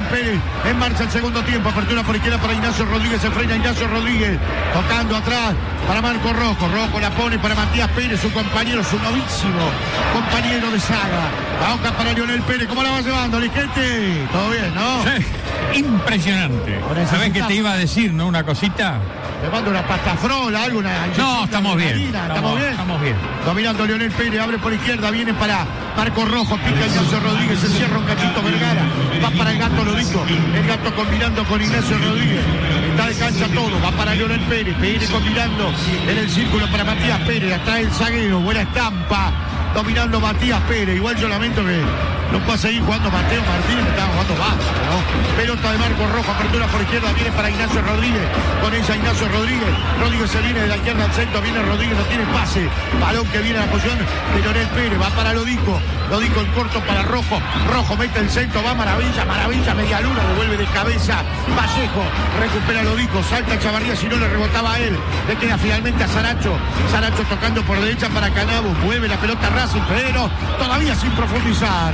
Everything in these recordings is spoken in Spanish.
Pérez. En marcha el segundo tiempo. Apertura por izquierda para Ignacio Rodríguez. Se frena Ignacio Rodríguez. Tocando atrás para Marco Rojo. Rojo la pone para Matías Pérez, su compañero, su novísimo compañero de saga. La hoja para Lionel Pérez. ¿Cómo la va llevando, Ligete? Todo bien, ¿no? Sí, impresionante. ¿Sabés qué te iba a decir, no? Una cosita. Le mando una pastafrola, algo, una... No, estamos bien. Estamos bien. Dominando Lionel Pérez, abre por izquierda, viene para Marco Rojo, pica Ignacio Rodríguez, se cierra un cachito Vergara, va para el Gato Lodico, el Gato combinando con Ignacio Rodríguez, está de cancha todo, va para Lionel Pérez, Pérez combinando en el círculo para Matías Pérez, atrás el zaguero, buena estampa, dominando Matías Pérez, igual yo lamento que no pueda seguir jugando Mateo Martínez, que estaba jugando bajo, ¿no? Pelota de Marco Rojo, apertura por izquierda, viene para Ignacio Rodríguez, con ella Ignacio Rodríguez, Rodríguez se viene de la izquierda al centro, viene Rodríguez, no tiene pase, balón que viene a la posición de Lionel Pérez, va para Lodico, Lodico en corto para Rojo, Rojo mete el centro, va Maravilla, media luna, devuelve de cabeza, Vallejo, recupera Lodico, salta Chavarría, si no le rebotaba a él, le queda finalmente a Saracho, Saracho tocando por derecha para Canabo, mueve la pelota Racing, pero todavía sin profundizar.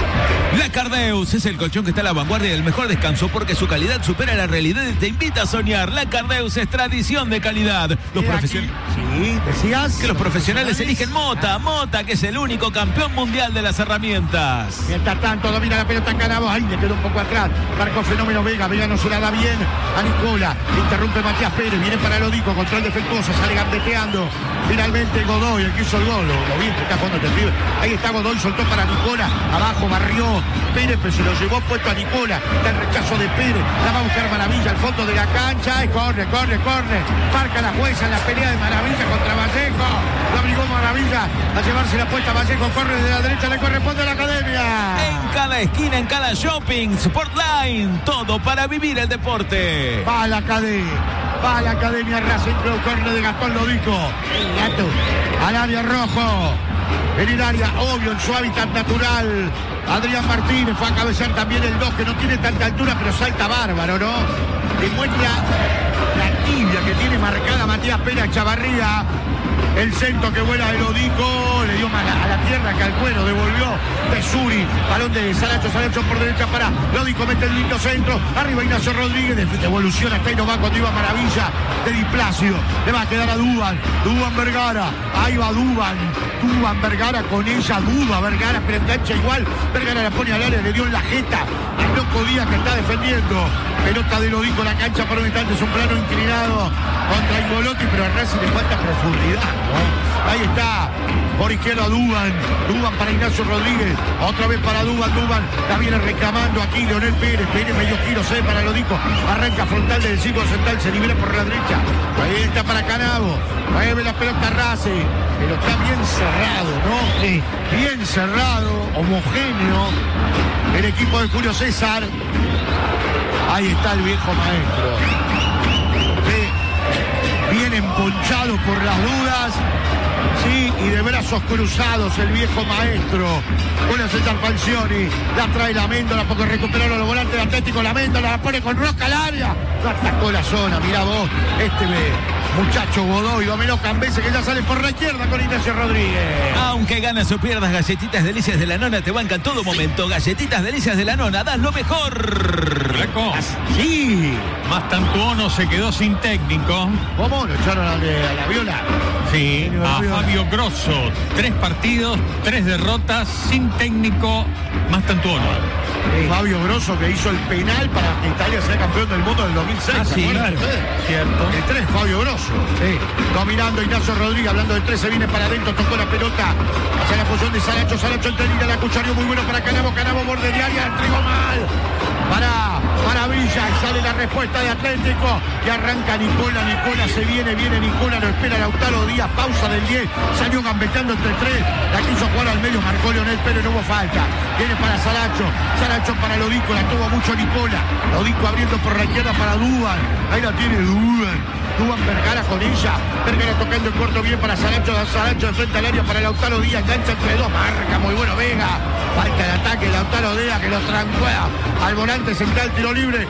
La Cardeus es el colchón que está a la vanguardia del mejor descanso porque su calidad supera la realidad y te invita a soñar. La Cardeus es tradición de calidad. Los profesionales. Sí, decías que los profesionales eligen Mota, que es el único campeón mundial de las herramientas. Mientras tanto domina la pelota Canabo, ahí le quedó un poco atrás. Marco Fenómeno Vega no se la da bien a Nicola. Interrumpe Matías Pérez, viene para Lodico, control defectuoso, sale gambeteando. Finalmente Godoy, el que hizo el gol, lo bien que está jugando este pibe. Ahí está Godoy, soltó para Nicola, abajo barrió Pérez, pero se lo llevó puesto a Nicola. Está el rechazo de Pérez, la va a buscar Maravilla al fondo de la cancha. Y corre. Marca la jueza en la pelea de Maravilla contra Vallejo. Lo obligó Maravilla a llevarse la puesta. Vallejo corre de la derecha, le corresponde a la Academia. En cada esquina, en cada shopping, Sportline, todo para vivir el deporte. Va a la Academia Racing Club, corre de Gastón Lodico. El Gato al área Rojo. En el área, obvio, en su hábitat natural. Adrián Martínez fue a cabecear también el 2, que no tiene tanta altura, pero salta bárbaro, ¿no? Demuestra la tibia que tiene marcada Matías Pérez Chavarría. El centro que vuela de Lodico, le dio mal a la tierra, que al cuero devolvió Tesuri, balón de Saracho por derecha para Lodico, mete el lindo centro, arriba Ignacio Rodríguez, devolución hasta ahí no va cuando iba Maravilla de Diplacio, le va a quedar a Duban Vergara, ahí va Duban Vergara con ella, duda Vergara, pero engancha igual, Vergara la pone al área, le dio en la jeta al loco Díaz que está defendiendo, pelota de Lodico, la cancha por un instante, es un plano inclinado contra Ingolotti, pero a Racing le falta profundidad, ¿no? Ahí está, por izquierda Duban para Ignacio Rodríguez, otra vez para Duban, la viene reclamando aquí Lionel Pérez, medio giro, se para Lodico, arranca frontal del círculo central, se libera por la derecha, ahí está para Canabo, mueve la pelota Racing, pero está bien cerrado, ¿no? Sí. Bien cerrado, homogéneo, el equipo de Julio César, ahí está el viejo maestro. Bien emponchado por las dudas, sí, y de brazos cruzados el viejo maestro. Julio César Falcioni, la trae la Méndola porque recuperaron los volantes del Atlético, la Méndola la pone con Roca al área, no atacó la zona, mirá vos, muchacho Godoy, Domelo Cambese que ya sale por la izquierda con Ignacio Rodríguez. Aunque ganas o pierdas, Galletitas Delicias de la Nona te bancan todo momento. Galletitas Delicias de la Nona, das lo mejor. Flaco. Sí. Mastantuono se quedó sin técnico. ¿Cómo? ¿Lo echaron a la Viola? Sí, a Fabio Grosso. 3 partidos, 3 derrotas, sin técnico. Mastantuono. Fabio Grosso que hizo el penal para que Italia sea campeón del mundo del 2006. Sí, claro. Cierto. El 3, Fabio Grosso. Sí. Dominando Ignacio Rodríguez, hablando del 3, se viene para adentro, tocó la pelota hacia la posición de Saracho entre línea, la cucharió muy bueno para Canabo, borde de área, entregó mal. Para Maravilla, sale la respuesta de Atlético y arranca Nicola se viene Nicola, lo espera Lautaro Díaz, pausa del 10, salió gambeteando entre 3, la quiso jugar al medio, marcó Lionel Pérez, no hubo falta, viene para Saracho para Lodico, la tuvo mucho Nicola, Lodico abriendo por la izquierda para Duban, ahí la tiene Duban Vergara con ella, Vergara tocando el corto bien para Saracho de frente al área para Lautaro Díaz, cancha entre 2, marca muy bueno Vega, falta el ataque, Lautaro Díaz que lo trancó al volante central, tiro libre de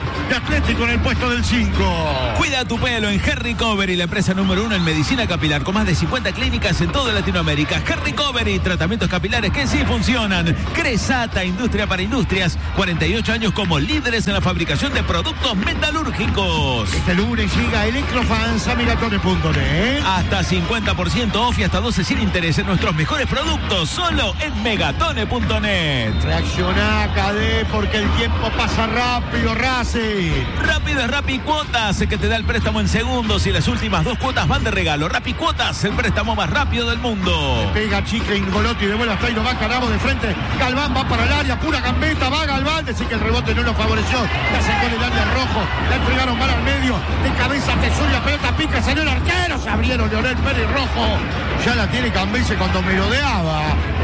Atlético en el puesto del 5. Cuida tu pelo en Hair Recovery, la empresa número 1 en medicina capilar, con más de 50 clínicas en toda Latinoamérica. Hair Recovery, tratamientos capilares que sí funcionan. Cresata, industria para industrias, 48 años como líderes en la fabricación de productos metalúrgicos. Este lunes llega Electrofans a megatone.net. Hasta 50% off y hasta 12 sin interés en nuestros mejores productos, solo en megatone.net. Reacciona, KD, porque el tiempo pasa rápido, Racing. Rápido es Rappi Cuotas, que te da el préstamo en segundos y las últimas 2 cuotas van de regalo. Rappi Cuotas, el préstamo más rápido del mundo. Pega Chicle, Ingolotti, de vuelta hasta ahí, lo va Caramo de frente. Galván va para el área, pura gambeta, va Galván. Decir que el rebote no lo favoreció. La sacó en el área rojo, la entregaron mal al medio. De cabeza Tesuri, la pelota pica, salió el arquero. Se abrieron Leonel Pérez Rojo. Ya la tiene Cambese cuando merodeaba.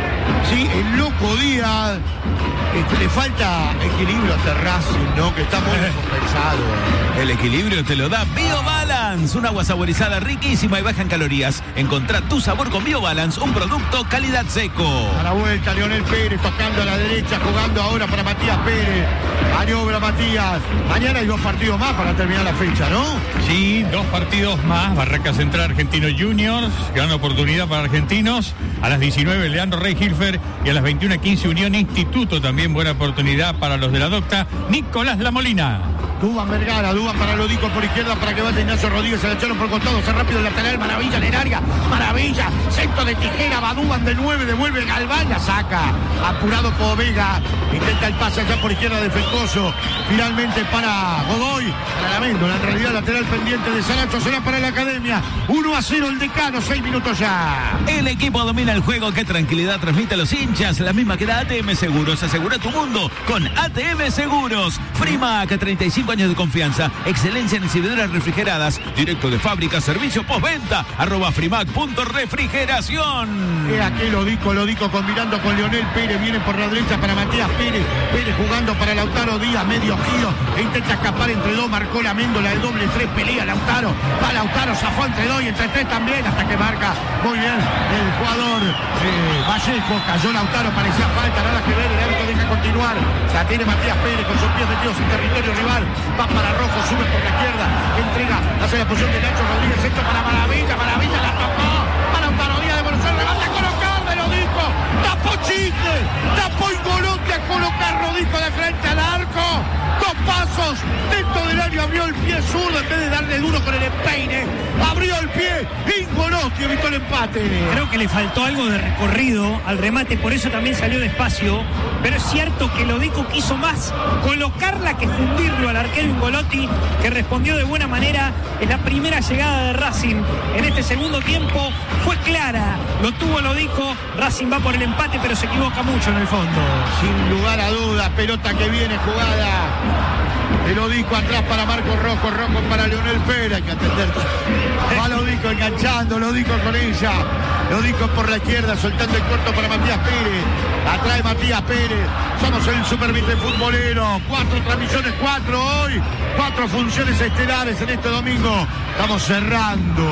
Sí, el loco Díaz. Le falta equilibrio a Racing, ¿no? Que está muy descompensado. El equilibrio te lo da BioBalance, un agua saborizada riquísima y baja en calorías. Encontrá tu sabor con BioBalance, un producto calidad seco. A la vuelta, Leonel Pérez tocando a la derecha, jugando ahora para Matías Pérez. Maniobra Matías. Mañana hay 2 partidos más para terminar la fecha, ¿no? Sí, 2 partidos más. Barraca Central Argentino Juniors, gran oportunidad para argentinos. A las 19, Leandro Rey Hilfer. Y a las 21:15, Unión Instituto, también buena oportunidad para los de la Docta. Nicolás La Molina. Dúban Vergara, Dúban para Lodico por izquierda para que vaya Ignacio Rodríguez, se la echaron por costado, se rápido el lateral, maravilla en el área, maravilla, centro de tijera, va Dúban de 9, devuelve Galván, la saca, apurado por Vega, intenta el pase allá por izquierda defectuoso, finalmente para Godoy, para Lamento, en realidad lateral pendiente de Saracho, será para la Academia, 1-0 el Decano, 6 minutos ya. El equipo domina el juego, qué tranquilidad transmite a los hinchas, la misma que da ATM Seguros, asegura tu mundo con ATM Seguros. Frimac, 35 años de confianza, excelencia en exhibidoras refrigeradas, directo de fábrica, servicio postventa, @frimac.refrigeración. Aquí lo dico combinando con Leonel Pérez, viene por la derecha para Matías Pérez, Pérez jugando para Lautaro Díaz, medio giro, intenta escapar entre 2, marcó la Méndola, el doble 3, pelea Lautaro, va Lautaro, zafó entre 2 y entre 3 también, hasta que marca muy bien el jugador Vallejo, cayó Lautaro, parecía falta, nada que ver, el árbitro deja continuar, la tiene Matías Pérez con sus pies metidos en territorio rival, va para Rojo, sube por la izquierda, entrega hacia la posición de Nacho Rodríguez, esto para Maravilla, la tocó, para Lautaro Díaz, de Buenos Aires, levanta a colocar, me lo dijo, tapó Chicle, tapó Ingolotti a colocar Rodrigo de frente al arco, 2 pasos dentro del área, abrió el pie zurdo en vez de darle duro con el empeine, abrió el pie, Ingolotti evitó el empate. Creo que le faltó algo de recorrido al remate, por eso también salió despacio, pero es cierto que Lodico quiso más colocarla que fundirlo al arquero Ingolotti, que respondió de buena manera. Es la primera llegada de Racing en este segundo tiempo, fue clara, lo tuvo Lodico, Racing va por el empate, pero se equivoca mucho en el fondo. Sin lugar a dudas, pelota que viene jugada. El Lodico atrás para Marco Rojo, Rojo para Leonel Pérez, hay que atender. Va Lodico enganchando, Lodico con ella. Lodico por la izquierda, soltando el corto para Matías Pérez. Atrae Matías Pérez. Somos el Supervite Futbolero. 4 transmisiones, 4 hoy. 4 funciones estelares en este domingo. Estamos cerrando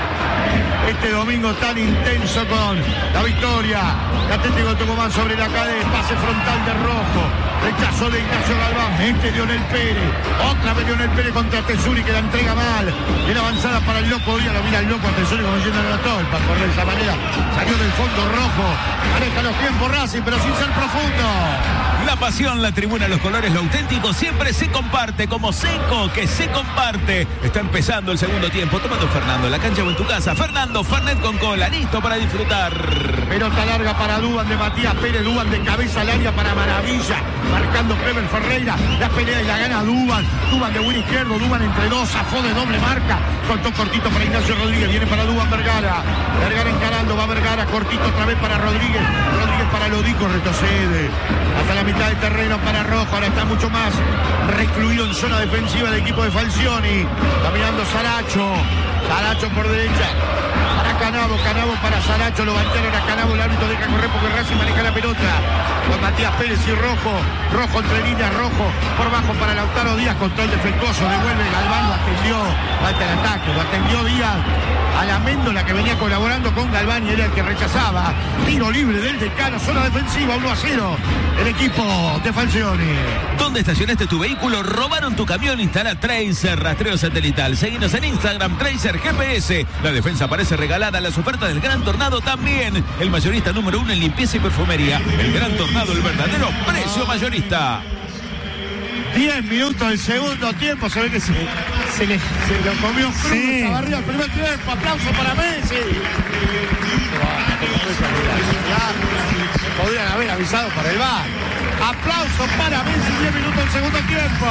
este domingo tan intenso con la victoria de Atlético Tucumán sobre la cadena, pase frontal de Rojo, rechazo de Ignacio Galván, mete Leonel Pérez, otra vez Leonel Pérez contra Tesuri que la entrega mal, en avanzada para el loco Díaz, lo mira el loco a Tesuri como diciendo no todo, para correr de esa manera, salió del fondo Rojo, maneja los tiempos Racing pero sin ser profundo. La pasión, la tribuna, los colores, lo auténtico siempre se comparte, como Seco que se comparte. Está empezando el segundo tiempo, tomando Fernando en la cancha o en tu casa. Fernando, Fernet con cola, listo para disfrutar. Pelota larga para Dúban de Matías Pérez, Dúban de cabeza al área para Maravilla, marcando Clever Ferreira, la pelea y la gana Dúban, Dúban de buen izquierdo, Dúban entre 2, zafó de doble marca, soltó cortito para Ignacio Rodríguez, viene para Dúban Vergara, Vergara encarando, va Vergara, cortito otra vez para Rodríguez, Rodríguez para Lodico, retrocede, hasta la mitad del terreno para Rojo, ahora está mucho más recluido en zona defensiva del equipo de Falcioni, caminando Saracho, Saracho por derecha. Para Canavo para Saracho, lo bandearon a Canavo, el árbitro deja correr porque Racing maneja la pelota. Con Matías Pérez y Rojo entre líneas, Rojo por bajo para Lautaro Díaz, control defectuoso, devuelve Galván, lo atendió, falta el ataque, lo atendió Díaz a la Méndola que venía colaborando con Galván y era el que rechazaba. Tiro libre del Decano, zona defensiva, 1-0, el equipo de Falcioni. ¿Dónde estacionaste tu vehículo? ¿Robaron tu camión? Instala Tracer, rastreo satelital. Seguinos en Instagram, Tracer GPS. La defensa parece regalada, las ofertas del Gran Tornado también. El mayorista número 1 en limpieza y perfumería. El Gran Tornado, el verdadero precio mayorista. 10 minutos del segundo tiempo, se ve que se lo comió crudo, Sí. Chavarría el primer tiempo, aplauso para Messi. Podrían haber avisado para el VAR. Aplauso para Messi, 10 minutos del segundo tiempo.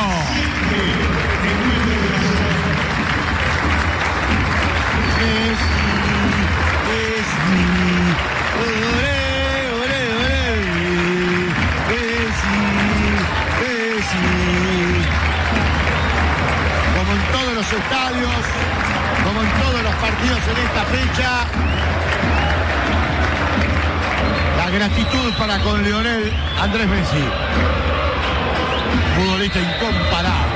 Como en todos los estadios, como en todos los partidos en esta fecha, la gratitud para con Lionel Andrés Messi, futbolista incomparable,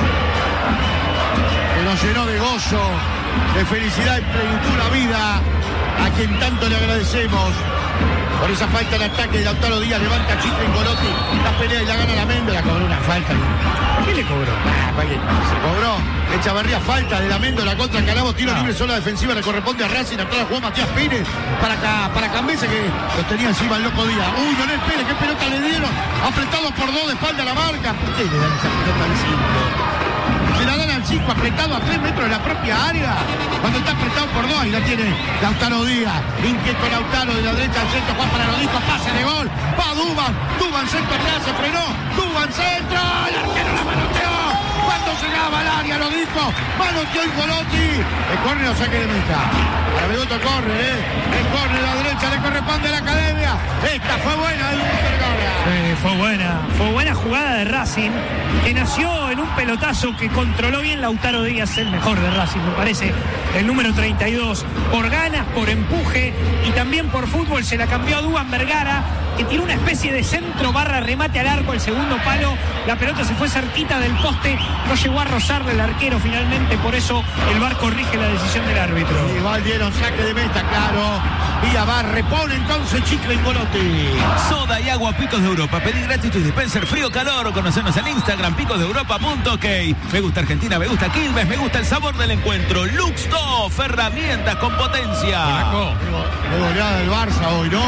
que nos llenó de gozo, de felicidad y plenitud la vida, a quien tanto le agradecemos. Por esa falta de ataque de Lautaro Díaz, levanta Chicle en Golotti, la pelea y la gana la Méndola, cobró una falta. ¿Qué le cobró? Se cobró Echavarría, falta de la Méndola contra Canavo, tiro libre, zona defensiva, le corresponde a Racing, atrás la jugó Matías Pérez para Cambese, que lo tenía encima el loco Díaz. Uy, Lionel Pérez, qué pelota le dieron, apretado por dos de espalda a la marca. ¿Por qué le dan esa pelota al 5? Se la dan al 5, apretado a 3 metros de la propia área, cuando está apretado por 2, y la tiene Lautaro Díaz, inquieto Lautaro de la derecha al centro, Juan para Lodico, pase de gol, va Duban centro atrás, se frenó, Duban centro, el arquero la manoteó, cuando llegaba al área Lodico, manoteó y Golotti, el córner o saque de meta, para Begoto corre, el córner a la derecha le corresponde a la Academia, esta fue buena del Vergara. Fue buena jugada de Racing, que nació en un pelotazo que controló bien Lautaro Díaz, el mejor de Racing, me parece, el número 32, por ganas, por empuje y también por fútbol. Se la cambió a Duban Vergara, que tiró una especie de centro barra remate al arco, el segundo palo, la pelota se fue cerquita del poste, no llegó a rozarle el arquero finalmente, por eso el VAR corrige la decisión del árbitro. Igual dieron saque de meta, claro, vía VAR, repone entonces Chicle en Golotti. Soda y agua Picos de Europa. Pedí gratis tu dispenser frío-calor o conocernos en Instagram, picosdeeuropa.ok. Me gusta Argentina, me gusta Quilmes, me gusta el sabor del encuentro. Luxtoff, herramientas con potencia. De goleada del Barça hoy, ¿no?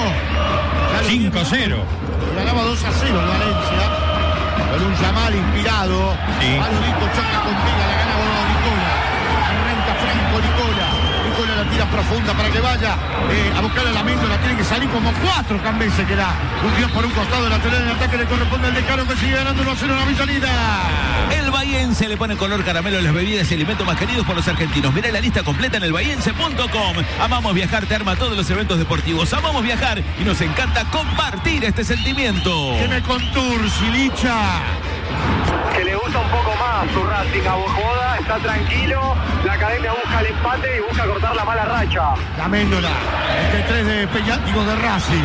5-0. Ganaba 2-0 el Valencia, con un Yamal inspirado. Sí. Alodico choca con Vega, la gana Nicola. Arranca Franco Nicola la tira profunda para que vaya a buscar a la Méndola, tiene que salir como 4 Cambese, que la hundió por un costado lateral en ataque, le corresponde al Decano, que sigue ganando 1-0 en la Villanita. El Bahiense le pone color caramelo a las bebidas y alimentos más queridos por los argentinos. Mirá la lista completa en elbahiense.com. Amamos viajar, te arma todos los eventos deportivos. Amamos viajar y nos encanta compartir este sentimiento. Tiene con Silicha. Que le gusta un poco más su Racing a Bojoda, está tranquilo, la Academia busca el empate y busca cortar la mala racha. La Méndola, este 3 de Racing.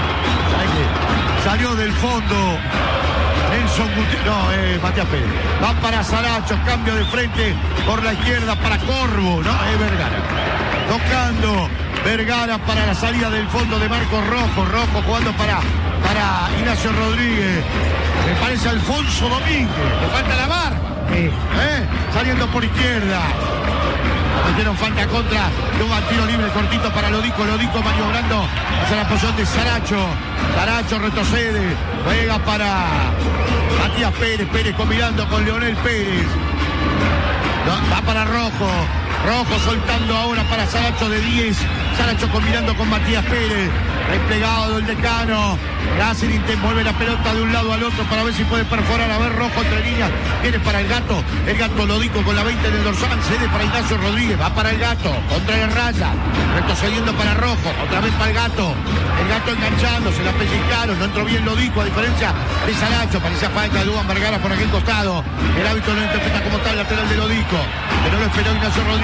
Salió del fondo Nelson Gutiérrez, Matías Pérez. Va para Saracho, cambio de frente por la izquierda para Corvo, Vergara. Tocando Vergara para la salida del fondo de Marcos Rojo. Rojo jugando para Ignacio Rodríguez. Me parece Alfonso Domínguez. Le falta la VAR. Saliendo por izquierda. Metieron falta contra. Toma tiro libre cortito para Lodico. Lodico maniobrando hacia la posición de Saracho. Saracho retrocede. Juega para Matías Pérez. Pérez combinando con Lionel Pérez. Va para Rojo. Rojo soltando ahora para Saracho de 10. Saracho combinando con Matías Pérez. Replegado del Decano. Racing mueve la pelota de un lado al otro para ver si puede perforar. A ver, Rojo entre líneas. Viene para el Gato. El Gato Lodico con la 20 en el dorsal. Cede para Ignacio Rodríguez. Va para el Gato. Contra el Raya. Retrocediendo para Rojo. Otra vez para el Gato. El Gato enganchando. Se la pellizcaron. No entró bien Lodico, a diferencia de Saracho. Parecía falta de Duban Vergara por aquel costado. El árbitro lo interpreta como tal, lateral de Lodico. Pero lo esperó Ignacio Rodríguez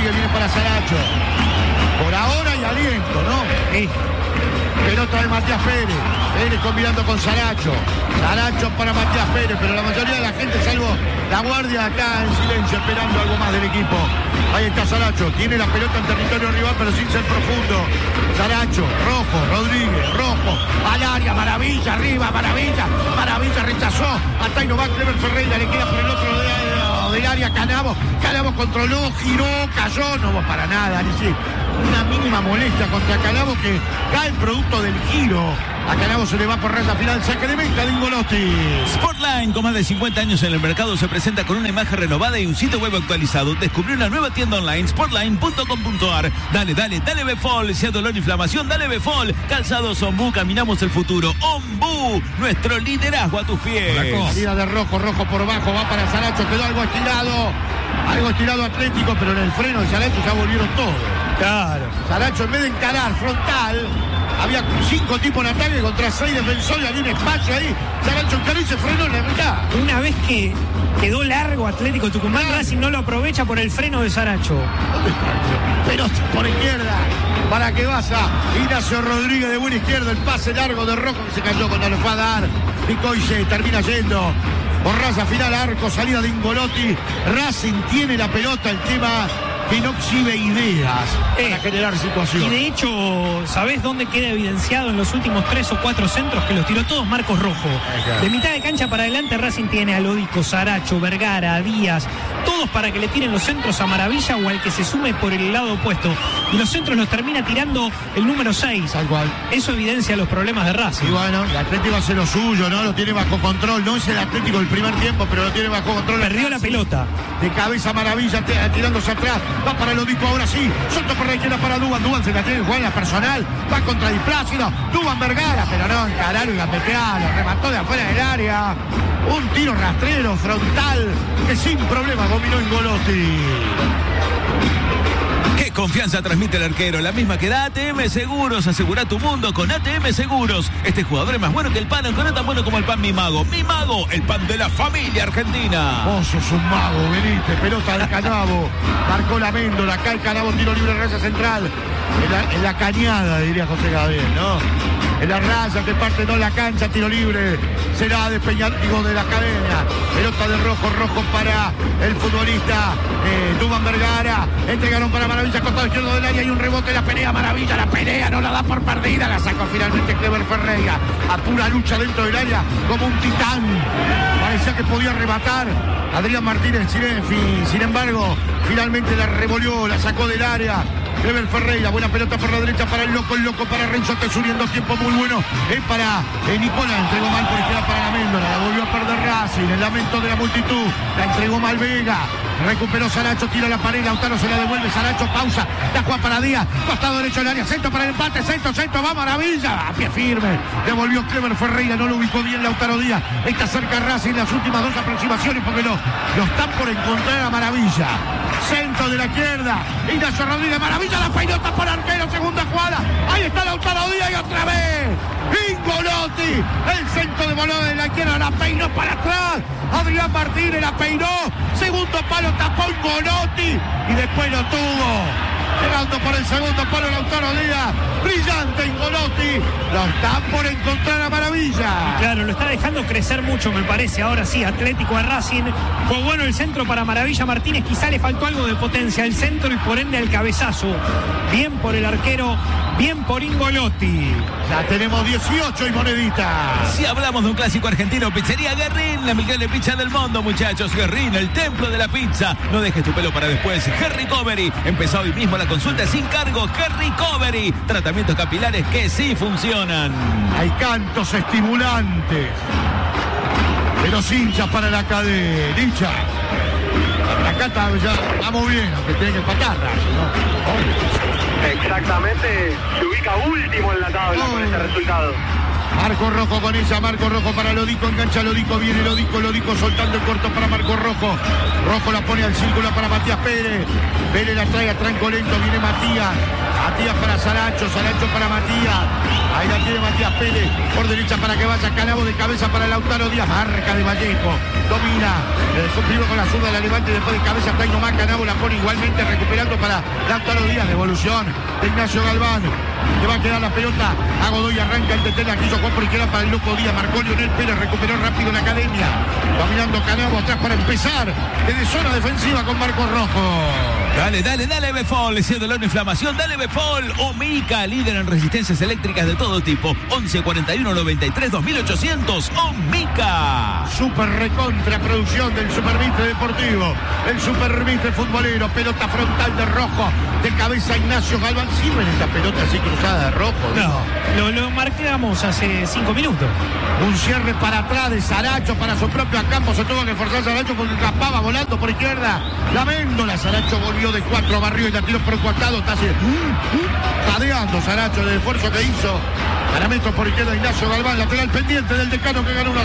Rodríguez, viene para Saracho. Por ahora hay aliento, ¿no? Pelota de Matías Pérez. Pérez combinando con Saracho. Saracho para Matías Pérez, pero la mayoría de la gente, salvo la guardia acá en silencio, esperando algo más del equipo. Ahí está Saracho. Tiene la pelota en territorio rival, pero sin ser profundo. Saracho, Rojo, Rodríguez, Rojo, al área, Maravilla, arriba, Maravilla. Maravilla rechazó. Hasta ahí no va Clever Ferreira, le queda por el otro lado del área Canavo. Canavo controló, giró, cayó. No va para nada, ni siquiera una mínima molestia contra Canavo, que cae producto del giro. A Canavo se le va por raya final, saque de meta de Ingolotti. Sportline, con más de 50 años en el mercado, se presenta con una imagen renovada y un sitio web actualizado. Descubrió una nueva tienda online, sportline.com.ar. Dale, Befol. Si hay dolor e inflamación, dale Befol. Calzados Ombú, caminamos el futuro. Ombú, nuestro liderazgo a tus pies. Salida de Rojo por bajo, va para Saracho, quedó algo estirado Atlético, pero en el freno de Saracho ya volvieron todos. Claro. Saracho, en vez de encarar frontal, había 5 tipos en ataque contra 6 defensores, había un espacio ahí. Saracho encaró y se frenó en la mitad. Una vez que quedó largo Atlético Tucumán, Racing no lo aprovecha por el freno de Saracho. ¿Dónde está? Pelota por izquierda, para que vaya Ignacio Rodríguez de buena izquierda, el pase largo de Rojo que se cayó cuando lo fue a dar. Picó y se termina yendo. Por raya final, arco, salida de Ingolotti. Racing tiene la pelota, el tema que no exhibe ideas para generar situación. Y de hecho, ¿sabés dónde queda evidenciado en los últimos 3 o 4 centros? Que los tiró todos Marcos Rojo. De mitad de cancha para adelante, Racing tiene a Lodico, Saracho, Vergara, a Díaz, todos para que le tiren los centros a Maravilla o al que se sume por el lado opuesto. Y los centros los termina tirando el número 6. Tal cual. Eso evidencia los problemas de Racing. Y bueno, el Atlético hace lo suyo, ¿no? Lo tiene bajo control. No es el Atlético del primer tiempo, pero lo tiene bajo control. Perdió la pelota. De cabeza Maravilla, tirándose atrás. Va para Lodico ahora sí. Solto por la izquierda para Duban. Duban se la tiene que jugar en la personal. Va contra Displácido. Duban Vergara, pero no, encararon y la petearon. Remató de afuera del área. Un tiro rastrero frontal que sin problema dominó Ingolotti. Qué confianza transmite el arquero, la misma que da ATM Seguros. Asegura tu mundo con ATM Seguros. Este jugador es más bueno que el pan, aunque no tan bueno como el pan Mi Mago. Mi Mago, el pan de la familia argentina. Vos sos un mago, veniste, pelota de Canavo. Marcó la Méndola, acá el Canavo, tiro libre, raya central. En la cañada, diría José Gabriel, ¿no? En la raya que parte no la cancha, tiro libre. Será de Peñartigo de la Academia. Pelota de Rojo para el futbolista Duban Vergara. Entregaron para Maravilla, costado izquierdo del área y un rebote, la pelea Maravilla, la pelea, no la da por perdida, la sacó finalmente Clever Ferreira. A pura lucha dentro del área, como un titán. Parecía que podía rematar Adrián Martínez, sin embargo, finalmente la revolvió, la sacó del área. Clever Ferreira, buena pelota por la derecha para el loco para Renzo Tesuri en 2 tiempos muy bueno. Es para Nicola, entregó mal por izquierda para la Méndola, la volvió a perder Racing, el lamento de la multitud, la entregó mal Vega, recuperó Saracho, tira la pared, Lautaro se la devuelve, Saracho pausa, la juega para Díaz, costado derecho del área, centro para el empate, centro, va Maravilla, a pie firme, devolvió Clever Ferreira, no lo ubicó bien Lautaro Díaz, está cerca Racing las últimas 2 aproximaciones porque lo están por encontrar a Maravilla. Centro de la izquierda, Ignacio Rodríguez, Maravilla, la pelota para arquero, segunda jugada, ahí está Lautaro Díaz y otra vez Ingolotti, el centro de Bolón de la izquierda, la peinó para atrás, Adrián Martínez la peinó, segundo palo tapó Ingolotti y después lo tuvo. Llegando por el segundo palo Lautaro Díaz, brillante Ingolotti, lo está por encontrar a Maravilla. Claro, lo está dejando crecer mucho, me parece. Ahora sí, Atlético a Racing. Fue bueno el centro para Maravilla Martínez, quizá le faltó algo de potencia al centro y por ende al cabezazo. Bien por el arquero, bien por Ingolotti. Ya tenemos 18 y monedita. Si hablamos de un clásico argentino, Pizzería Guerrín, la mejor pizza del mundo, muchachos. Guerrín, el templo de la pizza. No dejes tu pelo para después. Hair Recovery. Empezó hoy mismo la consulta sin cargo. Hair Recovery. Tratamientos capilares que sí funcionan. Hay cantos estimulantes de los hinchas para la cadenilla. Acá ya estamos bien, aunque tiene que empatar, ¿no? Exactamente, se ubica último en la tabla con este resultado. Marco Rojo con ella, Marco Rojo para Lodico, engancha Lodico, viene Lodico soltando el corto para Marco Rojo. Rojo la pone al círculo para Matías Pérez. Pérez la trae a tranco lento, viene Matías. Matías para Saracho para Matías. Ahí la tiene Matías Pérez. Por derecha para que vaya Canabo, de cabeza para Lautaro Díaz. Marca de Vallejo. Domina. Primero con la zurda, la levanta y después de cabeza está nomás. Canabo la pone igualmente recuperando para Lautaro Díaz. Devolución de Ignacio Galván. Le va a quedar la pelota a Godoy, arranca el TT, la quiso Juan por izquierda para el Loco Díaz, marcó Lionel Pérez, recuperó rápido la academia, dominando Canabo atrás para empezar desde zona defensiva con Marcos Rojo. Dale, Befol, ese dolor de inflamación, dale Befol. Omica, líder en resistencias eléctricas de todo tipo. 11 41 93 2800. Omica. Super recontra producción del Supermitre Deportivo, el Supermitre futbolero, pelota frontal de Rojo, de cabeza Ignacio Galván. ¿Sirven esta pelota así cruzada de Rojo? No, lo marcamos hace 5 minutos. Un cierre para atrás de Saracho para su propio campo, se tuvo que forzar Saracho porque escapaba volando por izquierda. La Méndola, Saracho volvió de 4, barrió y la tiró por el costado, está así, jadeando Saracho del esfuerzo que hizo. Para metros por izquierda Ignacio Galván, lateral pendiente del Decano que ganó 1-0.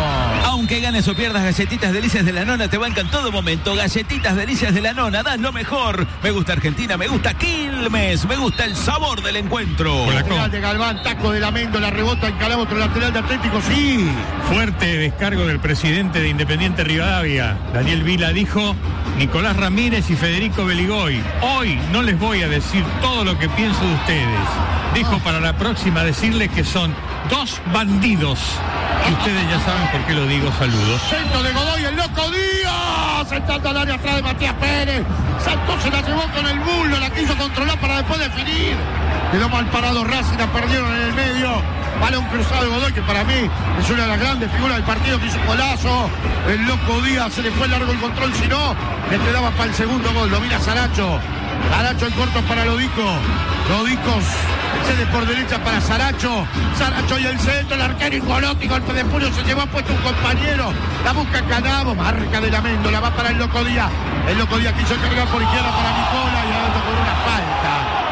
Aunque ganes o pierdas, Galletitas Delicias de la Nona te bancan todo momento. Galletitas Delicias de la Nona, das lo mejor. Me gusta Argentina, me gusta Quilmes, me gusta el sabor del encuentro. Lateral de Galván, taco de la Méndola, rebota en Calabo, otro lateral de Atlético, sí. Fuerte descargo del presidente de Independiente Rivadavia, Daniel Vila, dijo: Nicolás Ramírez y Federico Beligoy, hoy no les voy a decir todo lo que pienso de ustedes. Dijo para la próxima decirles que son 2 bandidos. Y ustedes ya saben por qué lo digo. Saludos. Centro de Godoy, el Loco Díaz, entrando al área atrás de Matías Pérez. Santos se la llevó con el bulo, la quiso controlar para después definir. Quedó mal parado Racing, la perdieron en el medio. Balón cruzado de Godoy, que para mí es una de las grandes figuras del partido, que hizo un golazo. El Loco Díaz, se le fue largo el control, si no, le quedaba para el segundo gol. Domina Saracho. Saracho en corto para Lodico. Lodicos cede por derecha para Saracho. Saracho y el centro, el arquero Ingolotti, golpe de puño, se llevó puesto un compañero. La busca Canabo, marca de la Méndola, va para el Loco Díaz. El Loco Díaz quiso cargar por izquierda para Nicola y ahora con una falta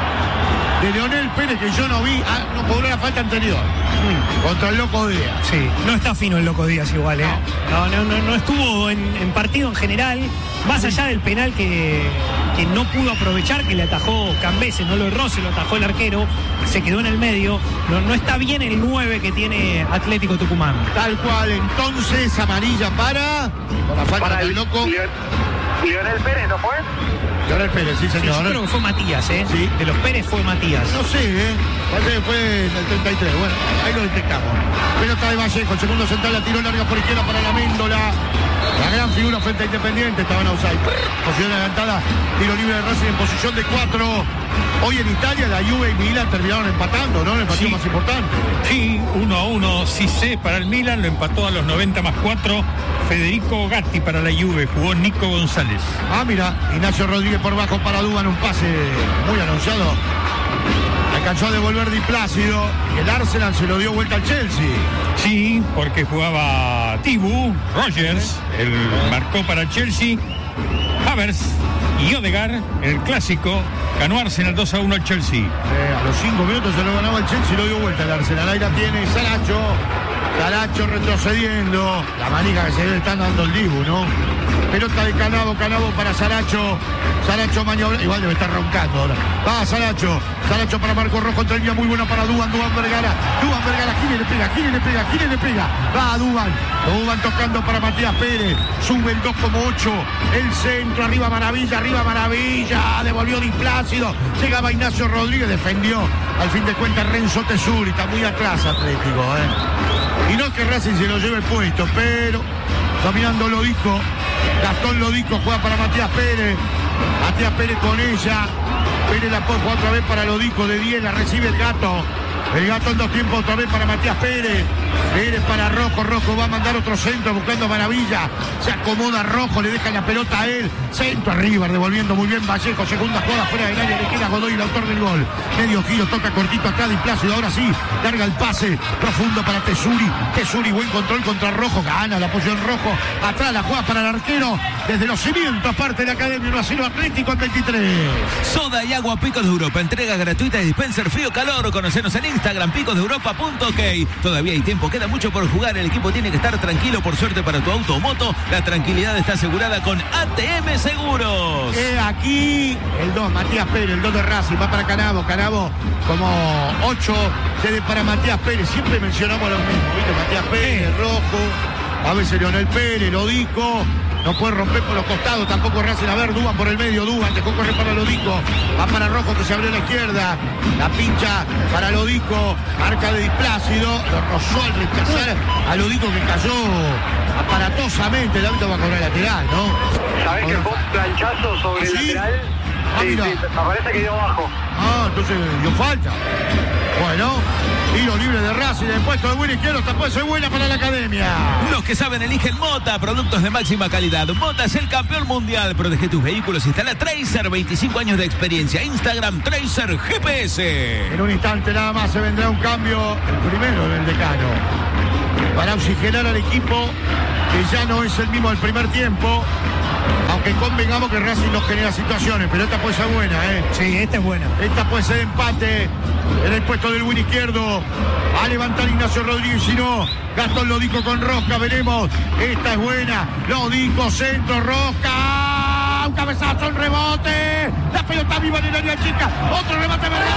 de Leonel Pérez que yo no vi. No cobró la falta anterior contra el Loco Díaz. Sí, no está fino el Loco Díaz igual, ¿eh? No estuvo en partido en general, más allá del penal que no pudo aprovechar, que le atajó Cambese, no lo erró, se lo atajó el arquero, se quedó en el medio. No está bien el 9 que tiene Atlético Tucumán. Tal cual, entonces amarilla para la falta del Loco. Lionel Pérez, ¿no fue? Lionel Pérez, sí señor. Sí, yo creo que fue Matías, ¿eh? Sí. De los Pérez fue Matías. No sé, parece que fue en el 33. Bueno, ahí lo detectamos. Pelota de Vallejo, el segundo central, la tiró larga por izquierda para la Méndola. La gran figura frente a Independiente, estaba en outside. Posición adelantada, tiro libre de Racing en posición de 4. Hoy en Italia la Juve y Milan terminaron empatando, ¿no? El partido más importante. Sí, 1-1. Cissé para el Milan, lo empató a los 90+4. Federico Gatti para la Juve, jugó Nico González. Mira, Ignacio Rodríguez por bajo para Duban, un pase muy anunciado. Alcanzó a devolver Di Plácido y el Arsenal se lo dio vuelta al Chelsea. Sí, porque jugaba Tibu, Rogers, él marcó para el Chelsea, Havertz y Odegaard, en el clásico, ganó Arsenal 2-1 al Chelsea. A los 5 minutos se lo ganaba el Chelsea y lo dio vuelta al Arsenal. Ahí la tiene Saracho. Saracho retrocediendo. La manija que se le están dando el Dibu, ¿no? Pelota de Canabo para Saracho. Saracho maniobra, igual debe estar roncando ahora. Va Saracho para Marcos Rojo, entra línea muy buena para Duban Vergara, Gine le pega. Va Duban tocando para Matías Pérez, sube el 2,8, el centro, arriba Maravilla, devolvió Di Plácido, llegaba Ignacio Rodríguez, defendió, al fin de cuentas Renzo Tesuri, está muy atrás Atlético, y no que Racing se lo lleve puesto, pero dominando Lodico, Gastón Lodico juega para Matías Pérez con ella, Pérez la puede jugar otra vez para Lodico, de 10 la recibe el Gato en 2 tiempos otra vez para Matías Pérez para Rojo va a mandar otro centro buscando a Maravilla, se acomoda Rojo, le deja la pelota a él, centro arriba, devolviendo muy bien Vallejo, segunda jugada fuera del área, le queda Godoy, el autor del gol, medio giro, toca cortito acá Di Plácido, ahora sí, larga el pase, profundo para Tesuri, buen control contra Rojo, gana la posición Rojo, atrás la juega para el arquero, desde los cimientos parte de la academia, 1-0 Atlético al 23. Soda y agua Picos de Europa, entrega gratuita de dispenser frío calor, conocenos en Instagram, picosdeeuropa.ok. Todavía hay tiempo, queda mucho por jugar. El equipo tiene que estar tranquilo. Por suerte para tu auto o moto, la tranquilidad está asegurada con ATM Seguros. Aquí el 2, Matías Pérez, el 2 de Racing, va para Canavo. Canavo como 8, cede para Matías Pérez. Siempre mencionamos lo mismo, ¿viste? Matías Pérez, Rojo, a veces Leonel Pérez, Lodico. No puede romper por los costados, tampoco Racing. A ver, Duban por el medio, Duban dejó correr para Lodico. Va para Rojo que se abrió a la izquierda. La pincha para Lodico. Marca de Displácido. Lo rozó al rechazar a Lodico que cayó aparatosamente. El árbitro va a cobrar lateral, ¿no? ¿Sabés que fue un planchazo sobre el lateral? Sí, mira. me parece que dio abajo. Entonces dio falta. Bueno, tiro libre de Racing, el puesto de buen izquierdo, esta puede ser buena para la academia. Los que saben eligen Mota, productos de máxima calidad. Mota es el campeón mundial. Protege tus vehículos, instala Tracer, 25 años de experiencia. Instagram Tracer GPS. En un instante nada más se vendrá un cambio, el primero en el Decano, para oxigenar al equipo, que ya no es el mismo del primer tiempo. Aunque convengamos que Racing no genera situaciones, pero esta puede ser buena, ¿eh? Sí, esta es buena. Esta puede ser empate en el puesto del buen izquierdo. Va a levantar Ignacio Rodríguez, si no, Gastón Lodico con Rosca, veremos. Esta es buena. Lodico, centro, Rosca. Un cabezazo, un rebote. La pelota viva en el área chica. Otro remate, Vergara.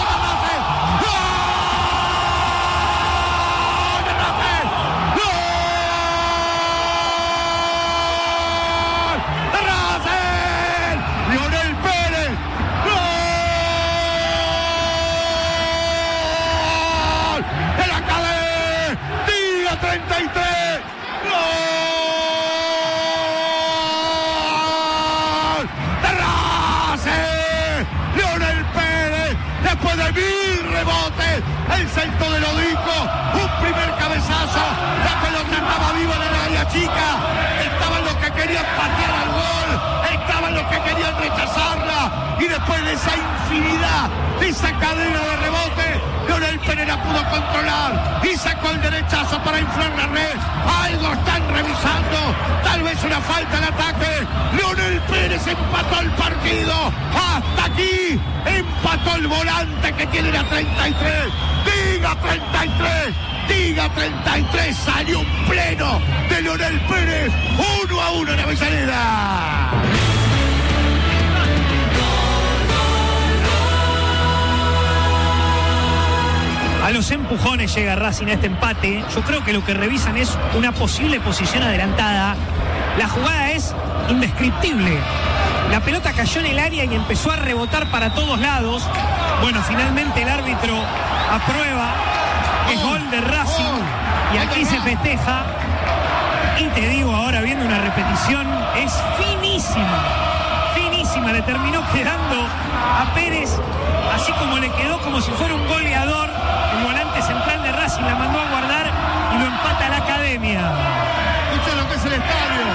El centro de Lodico, un primer cabezazo, la pelota estaba viva en el área chica, estaban los que querían patear al gol, estaban los que querían rechazarla, y después de esa infinidad, de esa cadena de rebote, Leonel Pérez la pudo controlar y sacó el derechazo para inflar la red. Algo están revisando, tal vez una falta de ataque. Leonel Pérez empató el partido, hasta aquí empató el volante que tiene la 33. Diga 33, diga 33, salió un pleno de Leonel Pérez, 1-1 en Avellaneda. A los empujones llega Racing a este empate. Yo creo que lo que revisan es una posible posición adelantada. La jugada es indescriptible. La pelota cayó en el área y empezó a rebotar para todos lados. Bueno, finalmente el árbitro aprueba. Es gol de Racing. Y aquí se festeja. Y te digo ahora, viendo una repetición, es finísima. Finísima. Le terminó quedando a Pérez, así como le quedó como si fuera un goleador. El volante central de Racing la mandó a guardar y lo empata a la academia. Escucha lo que es el estadio.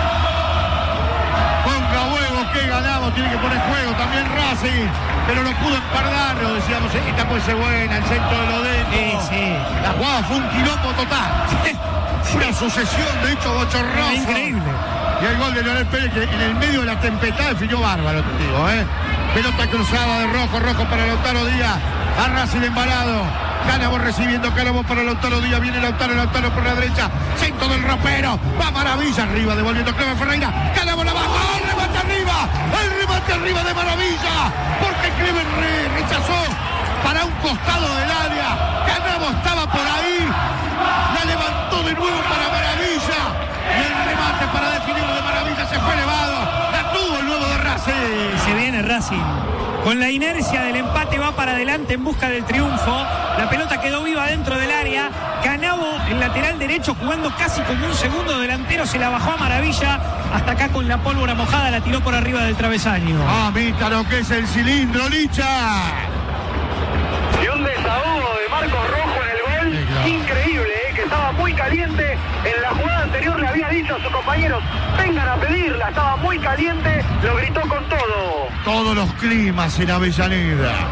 Ponga huevos que ganamos, tiene que poner juego también Racing, pero no pudo empardarlo, decíamos, esta puede ser buena, el centro de Lodico. Sí. La jugada fue un quilombo total. Una sucesión de hechos bochornosos. Increíble. Y el gol de Leonel Pérez que en el medio de la tempestad definió bárbaro, te digo, ¿eh? Pelota cruzada de Rojo para Lautaro Díaz. A Racing embalado. Canavo recibiendo, Canavo para Lautaro Díaz. Viene Lautaro por la derecha. Centro del ropero. Va Maravilla arriba, devolviendo Cleber Ferreira. Canavo la baja. ¡El remate arriba! ¡El remate arriba de Maravilla! Porque Cleber rechazó para un costado del área. Canavo estaba por ahí. La levantó de nuevo para Maravilla. Y el remate para definir de Maravilla se fue elevado. La tuvo el nuevo de Racing. Se viene Racing. Con la inercia del empate va para adelante en busca del triunfo. La pelota quedó viva dentro del área. Canavo, el lateral derecho, jugando casi como un segundo delantero, se la bajó a Maravilla. Hasta acá con la pólvora mojada la tiró por arriba del travesaño. Mita lo que es el cilindro, Licha. Y un desahogo de Marcos Rojo en el gol. Sí, claro. Increíble, que estaba muy caliente. En la jugada anterior le había dicho a sus compañeros, vengan a pedirla, estaba muy caliente, lo gritó con todo. Todos los climas en Avellaneda.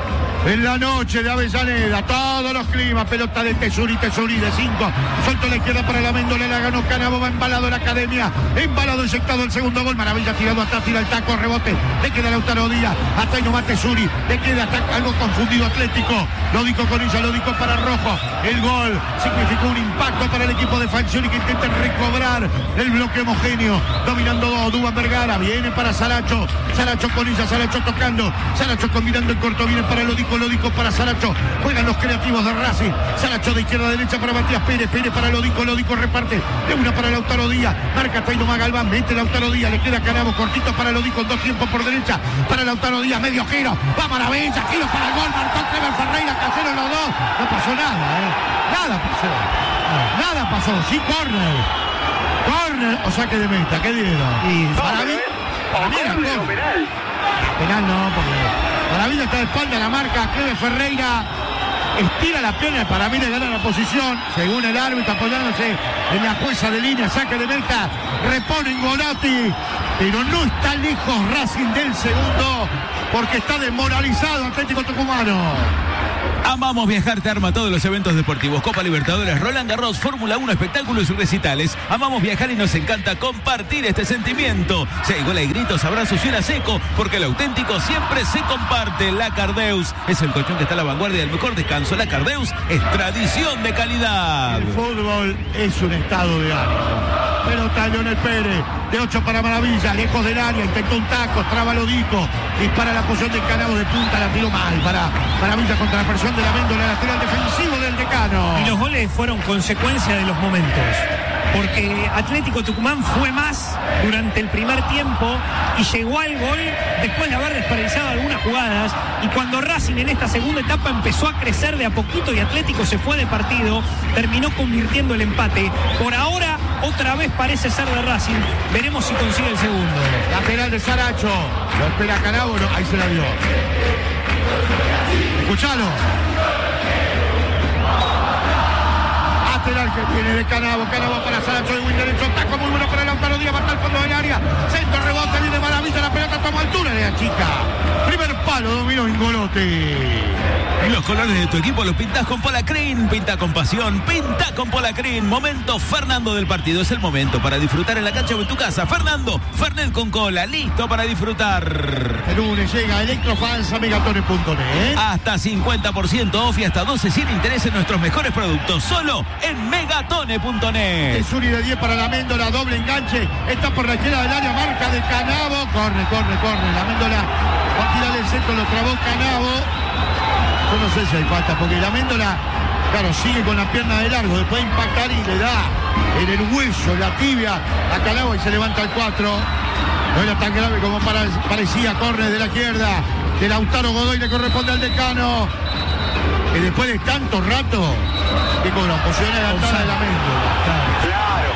En la noche de Avellaneda, todos los climas, pelota de Tesuri de 5, suelto a la izquierda para la Méndola, la ganó Canabo, va embalado la Academia, embalado, inyectado el segundo gol, Maravilla tirado atrás, tira el taco, rebote, le queda Lautaro Díaz, hasta ahí nomás Tesuri, le queda hasta algo confundido Atlético, Lódico con ella, Lódico para Rojo, el gol significó un impacto para el equipo de Falcioni que intenta recobrar el bloque homogéneo, dominando Duván Vergara, viene para Saracho con ella, Saracho tocando, Saracho combinando el corto, viene para Lódico para Saracho, juegan los creativos de Racing, Saracho de izquierda a derecha para Matías Pérez para Lódico reparte, de una para Lautaro Díaz, marca hasta ahí nomás Galván, mete Lautaro Díaz, le queda Canabo, cortito para Lódico, 2 tiempos por derecha, para Lautaro Díaz, medio giro, va Maravilla, giro para el gol, marcó Clever Ferreira, cayeron los dos, no pasó nada pasó, sí córner, o saque de meta, ¿qué dieron? Para mí era penal. Penal no, porque Maravilla está de espalda, la marca Clever Ferreira, estira la pierna, para mí le gana la posición, según el árbitro apoyándose en la jueza de línea, saque de meta, reponen Golotti, pero no está lejos Racing del segundo, porque está desmoralizado Atlético Tucumano. Amamos Viajar te arma todos los eventos deportivos, Copa Libertadores, Roland Garros, Fórmula 1, espectáculos y recitales. Amamos viajar y nos encanta compartir este sentimiento. Si hay gola y gritos, abrazos y una seco, porque el auténtico siempre se comparte. La Cardeus es el colchón que está a la vanguardia del mejor descanso. La Cardeus es tradición de calidad. El fútbol es un estado de ánimo. Pelota Leonel Pérez, de 8 para Maravilla, lejos del área, intentó un taco, traba Lódico, dispara la posición de Canabo de punta, la tiró mal para Maravilla contra la presión de la Méndola, lateral defensivo del Decano. Y los goles fueron consecuencia de los momentos, porque Atlético Tucumán fue más durante el primer tiempo y llegó al gol después de haber desperdiciado algunas jugadas, y cuando Racing en esta segunda etapa empezó a crecer de a poquito y Atlético se fue de partido, terminó convirtiendo el empate. Por ahora otra vez parece ser de Racing, veremos si consigue el segundo. Lateral de Saracho, lo espera Canabo, no, ahí se la dio. Escuchalo. Lateral que tiene de Canabo para Saracho de buen derecho, taco muy bueno para Lautaro Díaz, va al fondo del área, centro, rebote, viene Maravilla, la pelota toma altura de la chica. Primer palo, dominó Ingolotti. Y los colores de tu equipo los pintás con Polacrin, pinta con pasión, pinta con Polacrin. Momento Fernando del partido, es el momento para disfrutar en la cancha o en tu casa. Fernando, Fernet con cola, listo para disfrutar. El lunes llega Electrofans a Megatone.net. Hasta 50% off y hasta 12 sin interés en nuestros mejores productos, solo en Megatone.net. Tesuri de 10 para la Méndola, doble enganche, está por la izquierda del área, marca de Canabo, corre, la Méndola va a tirar el centro, lo trabó Canabo. Yo no sé si hay falta, porque la Méndola, claro, sigue con la pierna de largo, después de impactar y le da en el hueso, la tibia a Canabo y se levanta el 4. No era tan grave como parecía, corre de la izquierda, de Lautaro Godoy, le corresponde al Decano, que después de tanto rato, que con la posición adelantada de la Méndola. Claro.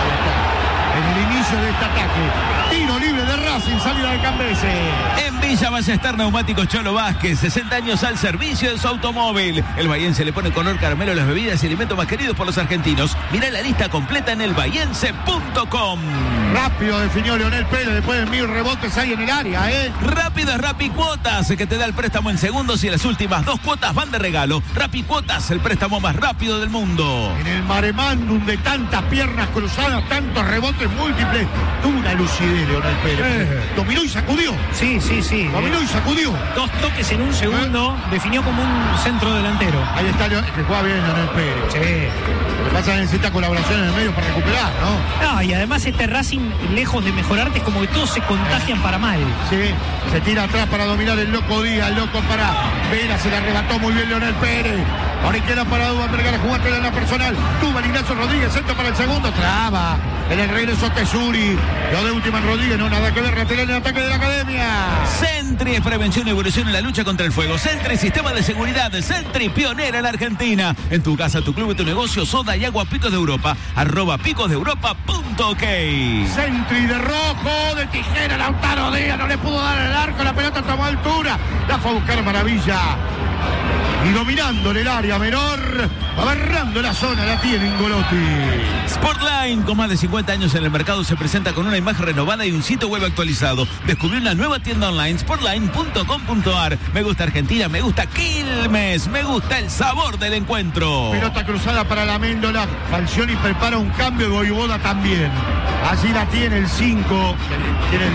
En el inicio de este ataque, tiro libre de Racing, salida de Cambese. En Villa Ballester Neumáticos Cholo Vázquez, 60 años al servicio de su automóvil. El bahiense le pone color caramelo a las bebidas y alimentos más queridos por los argentinos. Mirá la lista completa en elbahiense.com. Rápido definió Leonel Pérez después de 1000 rebotes ahí en el área, Rápido es Rappi Cuotas, que te da el préstamo en segundos y las últimas 2 cuotas van de regalo. Rappi Cuotas, el préstamo más rápido del mundo. En el maremándum de tantas piernas cruzadas, tantos rebotes múltiples, tuvo una lucidez Leonel Pérez. Dominó y sacudió. Sí. Dominó y sacudió. 2 toques en un segundo, definió como un centro delantero. Ahí está, que juega bien Leonel Pérez. Sí. Lo que pasa es que necesita colaboración en el medio para recuperar, ¿no? No, y además este Racing, lejos de mejorarte, es como que todos se contagian para mal. Sí, se tira atrás para dominar el loco Díaz, el loco para Vera, se la arrebató muy bien Leonel Pérez. Ahora queda para Duván Vergara, jugátela en la personal. Duván Ignacio Rodríguez, centro para el segundo, traba. En el regreso Tesuri, lo de última en Rodríguez, no nada que ver, lateral en el ataque de la Academia. Sentry es prevención y evolución en la lucha contra el fuego. Sentry, sistema de seguridad. Sentry, pionera en la Argentina. En tu casa, tu club y tu negocio, soda y agua Picos de Europa. @picosdeeuropa.ok. Sentry de rojo, de tijera, Lautaro Díaz, no le pudo dar el arco, la pelota tomó altura, la fue a buscar Maravilla. Y dominando en el área menor, abarrando la zona, la tiene Ingolotti. Sportline, con más de 50 años en el mercado, se presenta con una imagen renovada y un sitio web actualizado. Descubrí una nueva tienda online, sportline.com.ar. Me gusta Argentina, me gusta Quilmes, me gusta el sabor del encuentro. Pelota cruzada para la Méndola. Falcioni prepara un cambio y Voivoda también. Allí la tiene el 5. Tiene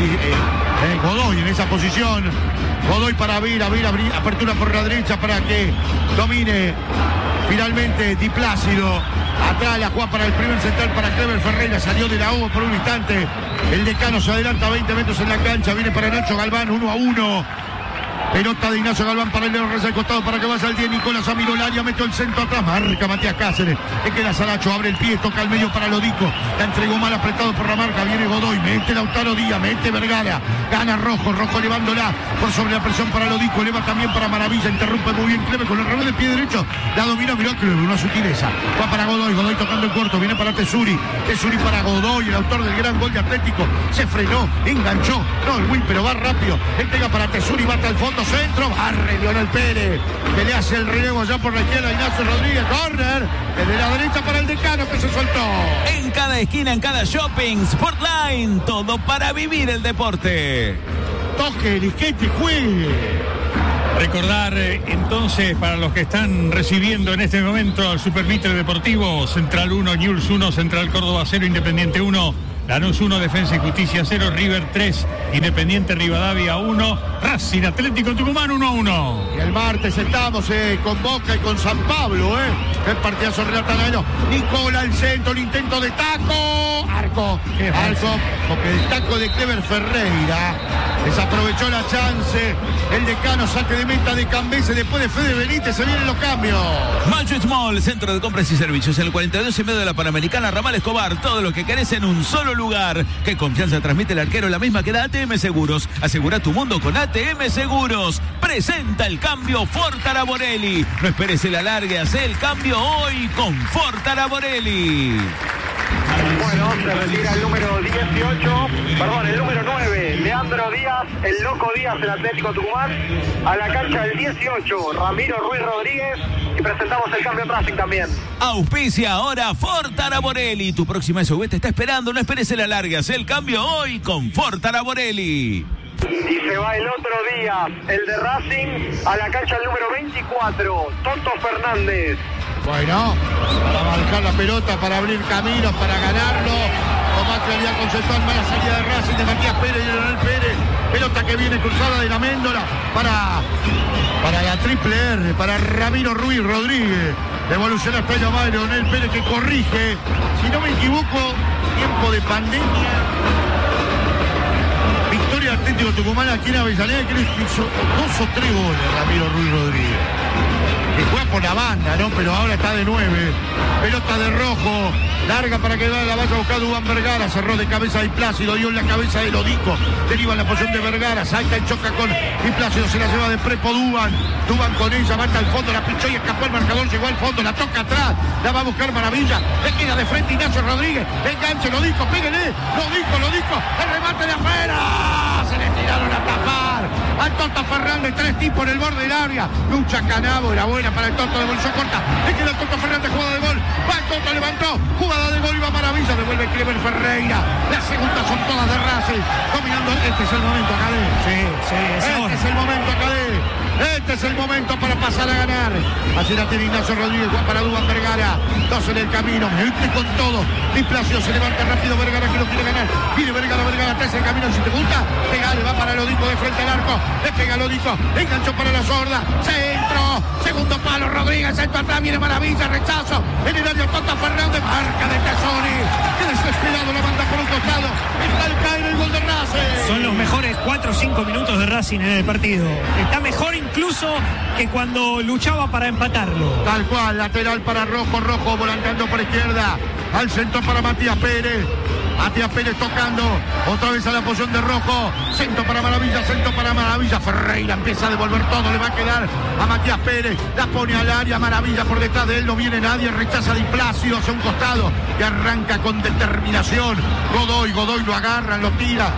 Godoy en esa posición. Godoy para Vira, apertura por la derecha para que domine finalmente Di Plácido. Atrás la juega para el primer central para Clever Ferreira. Salió de la U por un instante. El Decano se adelanta 20 metros en la cancha. Viene para Nacho Galván, 1-1. Pelota de Ignacio Galván para el León Reyes al costado para que vaya al 10. Nicolás Amirolaria metió el centro atrás. Marca Matías Cáceres. Le queda Saracho. Abre el pie. Toca al medio para Lodico. La entregó mal apretado por la marca. Viene Godoy. Mete Lautaro Díaz. Mete Vergara. Gana Rojo. Rojo elevándola por sobre la presión para Lodico. Eleva también para Maravilla. Interrumpe muy bien Clever con el revés del pie derecho. La dominó. Miró Clever. Una sutileza. Va para Godoy. Godoy tocando el corto. Viene para Tesuri. Tesuri para Godoy. El autor del gran gol de Atlético. Se frenó. Enganchó. No el win, pero va rápido. Entrega para Tesuri. Va hasta el fondo. Centro, barre Leonel Pérez, que le hace el relevo allá por la izquierda a Ignacio Rodríguez. Corner desde la derecha para el Decano, que se soltó. En cada esquina, en cada shopping, Sportline, todo para vivir el deporte. Toque, disquete, juegue. Recordar entonces para los que están recibiendo en este momento el Super Mitre Deportivo: Central 1, Newell's 1, Central Córdoba 0, Independiente 1, Lanús 1, Defensa y Justicia 0, River 3, Independiente Rivadavia 1, Racing Atlético Tucumán 1-1. Y el martes estamos con Boca y con San Pablo, el partidazo relata Nairo. Nicola al centro, el intento de taco. Arco, porque el taco de Clever Ferreira desaprovechó la chance. El Decano, saque de meta de Cambese después de Fede Benítez. Se vienen los cambios. Macho Small, centro de compras y servicios, el 42 en medio de la Panamericana, Ramal Escobar. Todo lo que querés en un solo lugar. ¿Qué confianza transmite el arquero? La misma que da ATM Seguros. Asegura tu mundo con ATM Seguros. Presenta el cambio Ford Araborelli. No esperes el alargue, hace el cambio hoy con Ford Araborelli. Bueno, se retira el número 9, Leandro Díaz, el Loco Díaz, el Atlético Tucumán, a la cancha del 18, Ramiro Ruiz Rodríguez, y presentamos el cambio en Racing también. Auspicia ahora Ford Araborelli. Tu próxima SUV te está esperando, no esperes el alargue, haz el cambio hoy con Ford Araborelli. Y se va el otro día, el de Racing, a la cancha del número 24, Toto Fernández. Bueno, para marcar la pelota, para abrir caminos, para ganarlo. Tomás Claridad concentró en mala salida de Racing de Matías Pérez y Leonel Pérez. Pelota que viene cruzada de la Méndola para la triple R, para Ramiro Ruiz Rodríguez. Devolución hasta el llamado de Leonel Pérez, que corrige. Si no me equivoco, tiempo de pandemia. Victoria Atlético Tucumán aquí en Avellaneda, que hizo 2 o 3 goles Ramiro Ruiz Rodríguez. Que juega por la banda, ¿no? Pero ahora está de 9. Pelota de Rojo. Larga para que la vaya a buscar Dubán Vergara. Cerró de cabeza Di Plácido. Dio en la cabeza de Lodico. Deriva en la posición de Vergara. Salta y choca con Di Plácido. Se la lleva de prepo Dubán. Dubán con ella. Marca al fondo. La pinchó y escapó el marcador. Llegó al fondo. La toca atrás. La va a buscar Maravilla. Le queda de frente Ignacio Rodríguez. Enganche Lodico. Pégale. Lodico. El remate de afuera. Se le tiraron a tapar. Al Toto Fernández. 3 tipos en el borde del área. Lucha Canabo. Era buena para el Toto. Devolución corta. Le queda el Toto Fernández. Jugada de gol. Va el Toto. Levantó. Jugada de gol. Y va Maravilla. Devuelve Clever Ferreira. Las segundas son todas de Racing. Dominando. Este es el momento, Cadé. Sí. Este es el momento, Cadé. Este es el momento para pasar a ganar. Así la tiene Ignacio Rodríguez. Juan para Dubán Vergara. 2 en el camino. Mete con todo. Di Plácido se levanta rápido. Vergara que lo quiere ganar. Viene Vergara. 3 en el camino. Si te gusta, pegale. Va para Lodico de frente al arco. Le pega Lodico. Enganchó para la sorda. Centro. Segundo palo. Rodríguez. Centro atrás. Viene Maravilla. Rechazo. En el área Toto Fernández. Marca de Tesori. Que desesperado. La manda por un costado. Está al caer el gol de Racing. Son los mejores 4 o 5 minutos de Racing en el partido. Está mejor incluso que cuando luchaba para empatarlo. Tal cual, lateral para Rojo volanteando por izquierda, al centro para Matías Pérez tocando, otra vez a la posición de Rojo, centro para Maravilla, Ferreira empieza a devolver todo, le va a quedar a Matías Pérez, la pone al área, Maravilla por detrás de él, no viene nadie, rechaza Di Plácido hacia un costado y arranca con determinación, Godoy lo agarra, lo tira,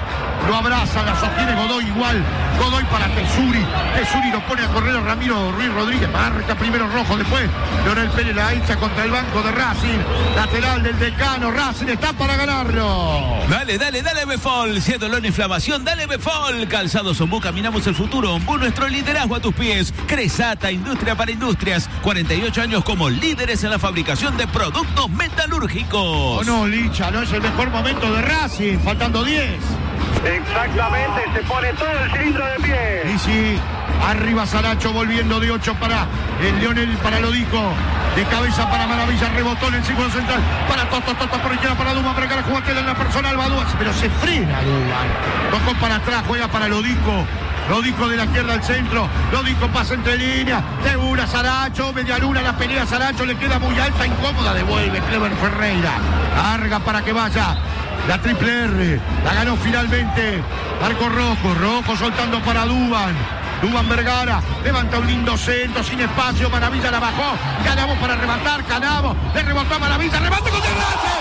lo abraza, la sostiene Godoy igual. Godoy para Tesuri. Tesuri lo pone a correr a Ramiro Ruiz Rodríguez. Marca primero Rojo, después Leonel Pérez la echa contra el banco de Racing. Lateral del Decano. Racing está para ganarlo. Dale, Befol. Si es dolor e inflamación, dale Befol. Calzados Ombú, caminamos el futuro. Ombú, nuestro liderazgo a tus pies. Cresata, industria para industrias. 48 años como líderes en la fabricación de productos metalúrgicos. No, Licha, no es el mejor momento de Racing. Faltando 10. Exactamente, se pone todo el cilindro de pie. Y sí, arriba Saracho volviendo de 8 para el Leonel, para Lodico. De cabeza para Maravilla, rebotó en el círculo central. Para Toto por izquierda, para Duman, para cara Jugatela en la personal, va Duman, pero se frena Duman. Tocó para atrás, juega para Lodico. Lodico de la izquierda al centro. Lodico pasa entre líneas. De una Saracho, media luna, la pelea Saracho, le queda muy alta, incómoda, devuelve Clever Ferreira. Larga para que vaya. La triple R, la ganó finalmente Arco Rojo, Rojo soltando para Duban Vergara, levanta un lindo centro, sin espacio, Maravilla la bajó, Canavo para rematar, Canavo, le rebotó a Maravilla, remate contra el brazo,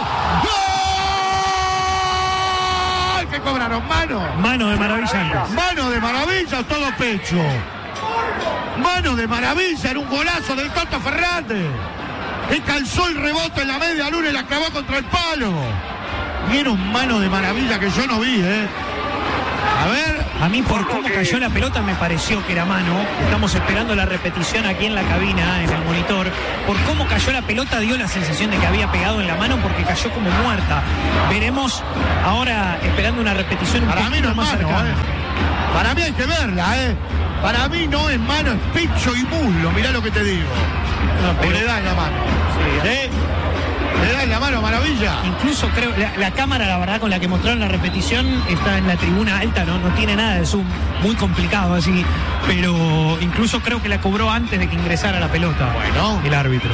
¡gol! ¿Qué cobraron? Mano de Maravilla antes. Mano de Maravilla, todo pecho. Mano de Maravilla, en un golazo del Toto Fernández, que calzó el rebote en la media luna y la clavó contra el palo. Vieron mano de Maravilla que yo no vi, A ver. A mí por cómo cayó la pelota me pareció que era mano. Estamos esperando la repetición aquí en la cabina, en el monitor. Por cómo cayó la pelota dio la sensación de que había pegado en la mano porque cayó como muerta. Veremos ahora esperando una repetición un para mí no es más mano, cercana. Para mí hay que verla, Para mí no es mano, es pecho y muslo. Mirá lo que te digo. No, pero... le da en la mano. Sí, le da en la mano Maravilla. Incluso creo, la cámara, la verdad, con la que mostraron la repetición, está en la tribuna alta, no tiene nada de zoom, muy complicado así, pero incluso creo que la cobró antes de que ingresara la pelota. Bueno. El árbitro.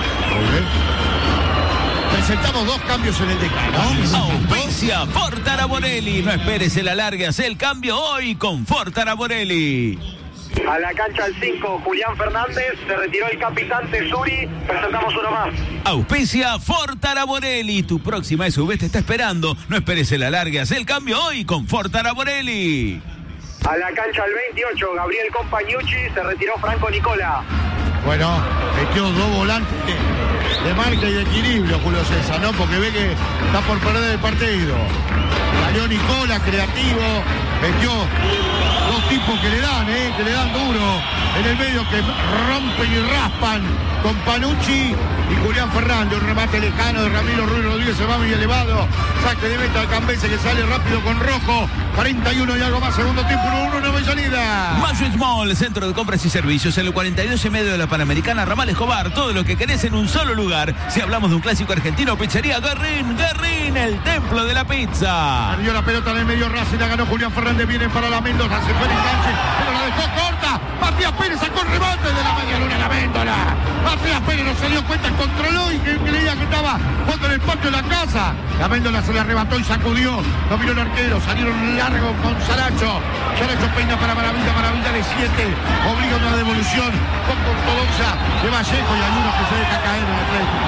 Presentamos 2 cambios en el Decano. Auspicia Ford Araborelli. No esperes el alargue, haz el cambio hoy con Ford Araborelli. A la cancha al 5, Julián Fernández, se retiró el capitán Tesuri, presentamos uno más. Auspicia Ford Araborelli, tu próxima SUV te está esperando. No esperes el alargue, haz el cambio hoy con Ford Araborelli. A la cancha al 28, Gabriel Compagnucci, se retiró Franco Nicola. Bueno, metió 2 volantes de marca y de equilibrio, Julio César, ¿no? Porque ve que está por perder el partido. Salió Nicola, creativo, metió 2 tipos que le dan duro en el medio, que rompen y raspan con Panucci y Julián Fernández. Un remate lejano de Ramiro Ruiz Rodríguez, se va muy elevado. Saque de meta al Cambese, que sale rápido con Rojo. 41 y algo más, segundo tiempo, 1-1, no hay salida. Magic Mall, centro de compras y servicios, en el 42 y medio de la Panamericana, Ramal Escobar. Todo lo que querés en un solo lugar. Si hablamos de un clásico argentino, Pizzería Guerrín, el templo de la pizza. Perdió la pelota en el medio, Racing la ganó Julián Fernández, viene para la Mendoza, se fue el enganche, pero la dejó corta. Matías Pérez sacó el remate de la media luna, la Mendoza. Matías Pérez no se dio cuenta, controló y creía que estaba jugando en el patio de la casa. La Mendoza se le arrebató y sacudió, no miró el arquero, salieron largo con Saracho. Saracho peina para Maravilla, Maravilla de 7, obliga una devolución poco ortodoxa de Vallejo, y hay uno que se deja caer en el Atlético.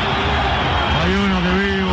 Hay uno que vivo.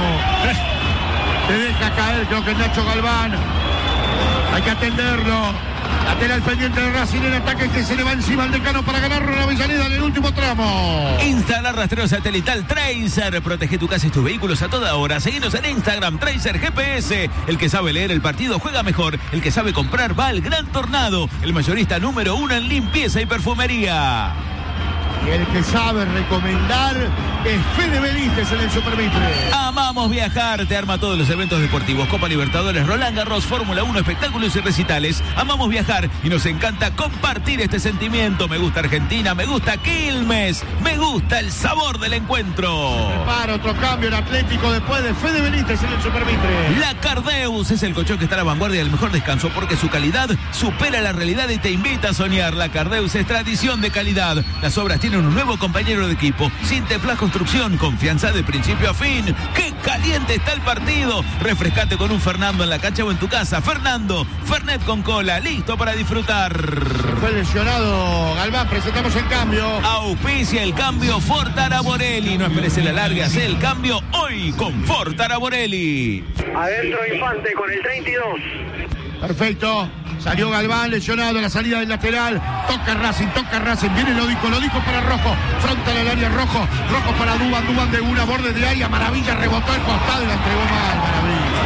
Se deja caer, creo que Nacho Galván. Hay que atenderlo. Lateral pendiente de Racing en ataque, que se le va encima al Decano para ganarlo en Avellaneda en el último tramo. Instalar rastreo satelital Tracer. Protege tu casa y tus vehículos a toda hora. Seguinos en Instagram, Tracer GPS. El que sabe leer el partido juega mejor. El que sabe comprar va al Gran Tornado. El mayorista número 1 en limpieza y perfumería. Y el que sabe recomendar es Fede Benítez en el Supermitre. Amamos viajar, te arma todos los eventos deportivos: Copa Libertadores, Roland Garros, Fórmula 1, espectáculos y recitales. Amamos viajar y nos encanta compartir este sentimiento. Me gusta Argentina, me gusta Quilmes, me gusta el sabor del encuentro. Para otro cambio en Atlético después de Fede Benítez en el Supermitre. La Cardeus es el colchón que está a la vanguardia del mejor descanso, porque su calidad supera la realidad y te invita a soñar. La Cardeus es tradición de calidad. Las obras tienen un nuevo compañero de equipo. Sinteplas Construcción, confianza de principio a fin. ¡Qué caliente está el partido! Refrescate con un Fernando en la cancha o en tu casa. Fernando, Fernet con cola, listo para disfrutar. Fue lesionado Galván, presentamos el cambio. Auspicia el cambio Ford Araborelli. No esperes el alargue, hace el cambio hoy con Ford Araborelli. Adentro Infante con el 32. Perfecto. Salió Galván, lesionado a la salida del lateral. Toca Racing. Viene Lodico para Rojo. Frontal al área Rojo para Duban de una, borde de área. Maravilla, rebotó el costado y la entregó mal. Maravilla.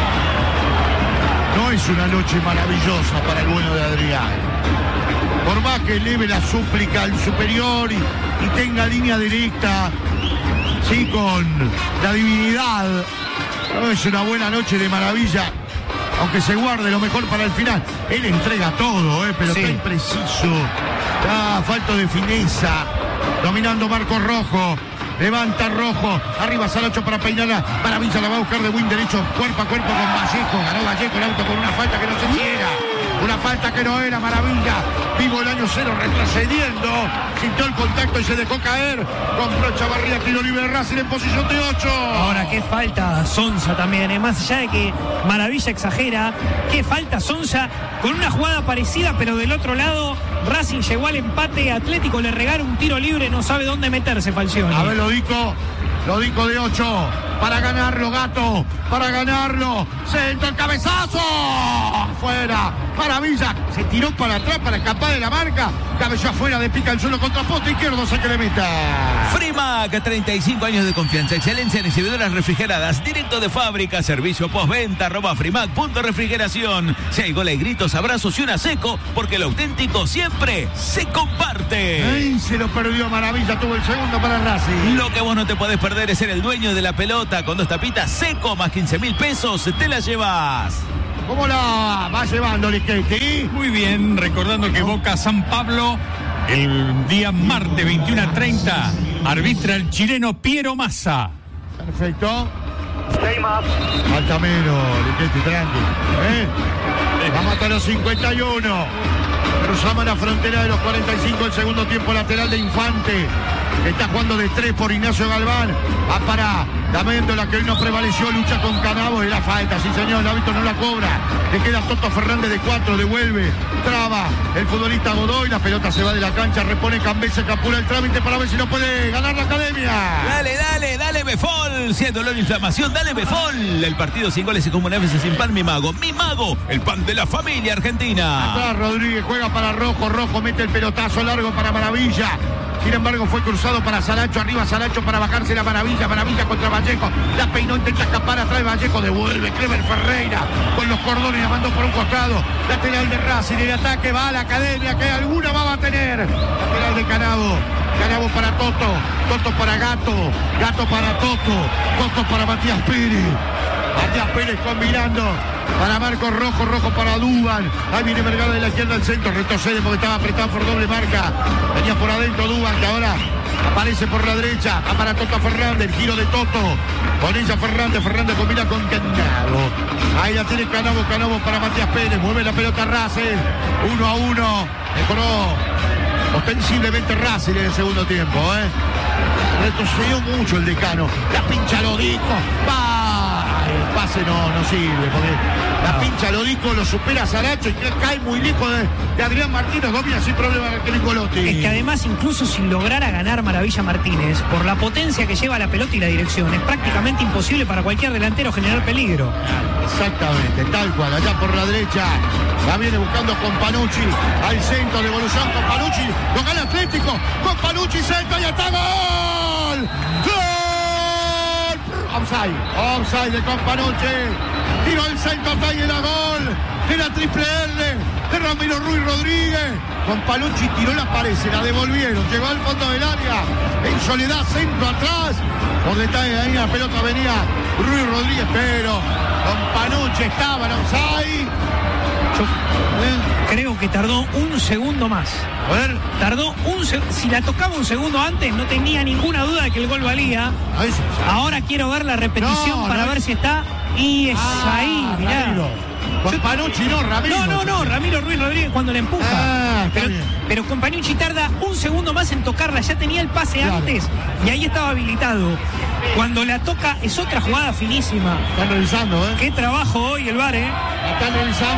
No es una noche maravillosa para el bueno de Adrián. Por más que eleve la súplica al superior y tenga línea directa, sí, con la divinidad, no es una buena noche de Maravilla. Aunque se guarde lo mejor para el final. Él entrega todo, pero sí, está impreciso. Falta de fineza. Dominando Marco Rojo. Levanta Rojo. Arriba Saracho para peinarla. Maravilla la va a buscar de wing derecho. Cuerpo a cuerpo con Vallejo. Ganó Vallejo el auto con una falta que no sé si era. Una falta que no era. Maravilla. Vivo el año 0 retrocediendo. Sintió el contacto y se dejó caer. Compró Chavarría, tiro libre de Racing en posición de 8. Ahora, qué falta Sonsa también. Más allá de que Maravilla exagera, qué falta Sonsa con una jugada parecida, pero del otro lado Racing llegó al empate. Atlético le regala un tiro libre, no sabe dónde meterse Falcioni. A ver, Lodico de 8. Para ganarlo, Gato. Para ganarlo. Centro el cabezazo. Fuera. Maravilla. Se tiró para atrás para escapar de la marca. Cabelló afuera, de pica el suelo contra poste izquierdo. Sé que le meta. Frimac, 35 años de confianza. Excelencia en exhibidoras refrigeradas. Directo de fábrica. Servicio postventa. @frimac.refrigeración. Si hay goles, gritos, abrazos y una seco. Porque lo auténtico siempre se comparte. Ahí se lo perdió Maravilla. Tuvo el segundo para Racing. Lo que vos no te podés perder es ser el dueño de la pelota. Con 2 tapitas seco más 15.000 pesos. Te la llevas. ¿Cómo la va llevando Lichetti? Muy bien, recordando que Boca San Pablo el día martes 21:30 arbitra el chileno Piero Massa. Perfecto. 6 más. Falta menos, Lichetti, tranqui. Vamos hasta los 51. Cruzamos la frontera de los 45, el segundo tiempo lateral de Infante. Está jugando de 3 por Ignacio Galván. Va para D'Amendola, que hoy no prevaleció, lucha con Canavo. Y la falta, sí señor, el árbitro no la cobra. Le queda Toto Fernández de 4, devuelve, traba el futbolista Godoy. La pelota se va de la cancha, repone Cambese, que apura el trámite para ver si no puede ganar la Academia. Dale, Befol. Si hay dolor e inflamación, dale Befol. El partido sin goles y como una vez sin pan, mi mago, el pan de la familia argentina. Atrás Rodríguez juega para Rojo mete el pelotazo largo para Maravilla. Sin embargo, fue cruzado para Saracho. Arriba Saracho para bajarse la Maravilla contra Vallejo. La peinó, intenta escapar atrás. Vallejo devuelve. Clever Ferreira con los cordones la mandó por un costado. Lateral de Racing. El ataque va a la Academia, que alguna va a tener. Lateral de Canavo para Toto para Gato para Toto para Matías Pérez combinando para Marco Rojo para Duban. Ahí viene Vergara de la izquierda al centro, retrocede porque estaba apretado por doble marca. Venía por adentro Duban, que ahora aparece por la derecha. Va para Toto Fernández, el giro de Toto. Con ella Fernández combina con Canavo. Ahí la tiene Canavo para Matías Pérez. Mueve la pelota Racing. 1-1. Mejoró ostensiblemente Racing en el segundo tiempo. Retrocedió mucho el Decano. La pincha Lodico. El pase no sirve, porque la pincha Lodico, lo supera Saracho y cae muy lejos de Adrián Martínez. Domina sin problema el Nicolotti. Es que además, incluso si lograra ganar Maravilla Martínez, por la potencia que lleva la pelota y la dirección, es prácticamente imposible para cualquier delantero generar peligro. Exactamente, tal cual. Allá por la derecha la viene buscando con Panucci al centro, devolución con Panucci, lo gana Atlético, con Panucci centro y está gol. Offside de Companucci. Tiró el centro, y la gol. Era triple L de Ramiro Ruiz Rodríguez. Companucci tiró la pared, se la devolvieron. Llegó al fondo del área. En soledad, centro atrás. Por detrás de ahí la pelota venía Ruiz Rodríguez, pero Companucci estaba en offside. Creo que tardó un segundo más. A ver. Tardó un segundo. Si la tocaba un segundo antes, no tenía ninguna duda de que el gol valía. Ahora quiero ver la repetición para ver si está. Y es ahí, mirá. Companucci Ramiro. No, Ramiro Ruiz Rodríguez cuando le empuja. Pero Companucci tarda un segundo más en tocarla. Ya tenía el pase antes y ahí estaba habilitado. Cuando la toca es otra jugada finísima. Están revisando, Qué trabajo hoy el VAR, La están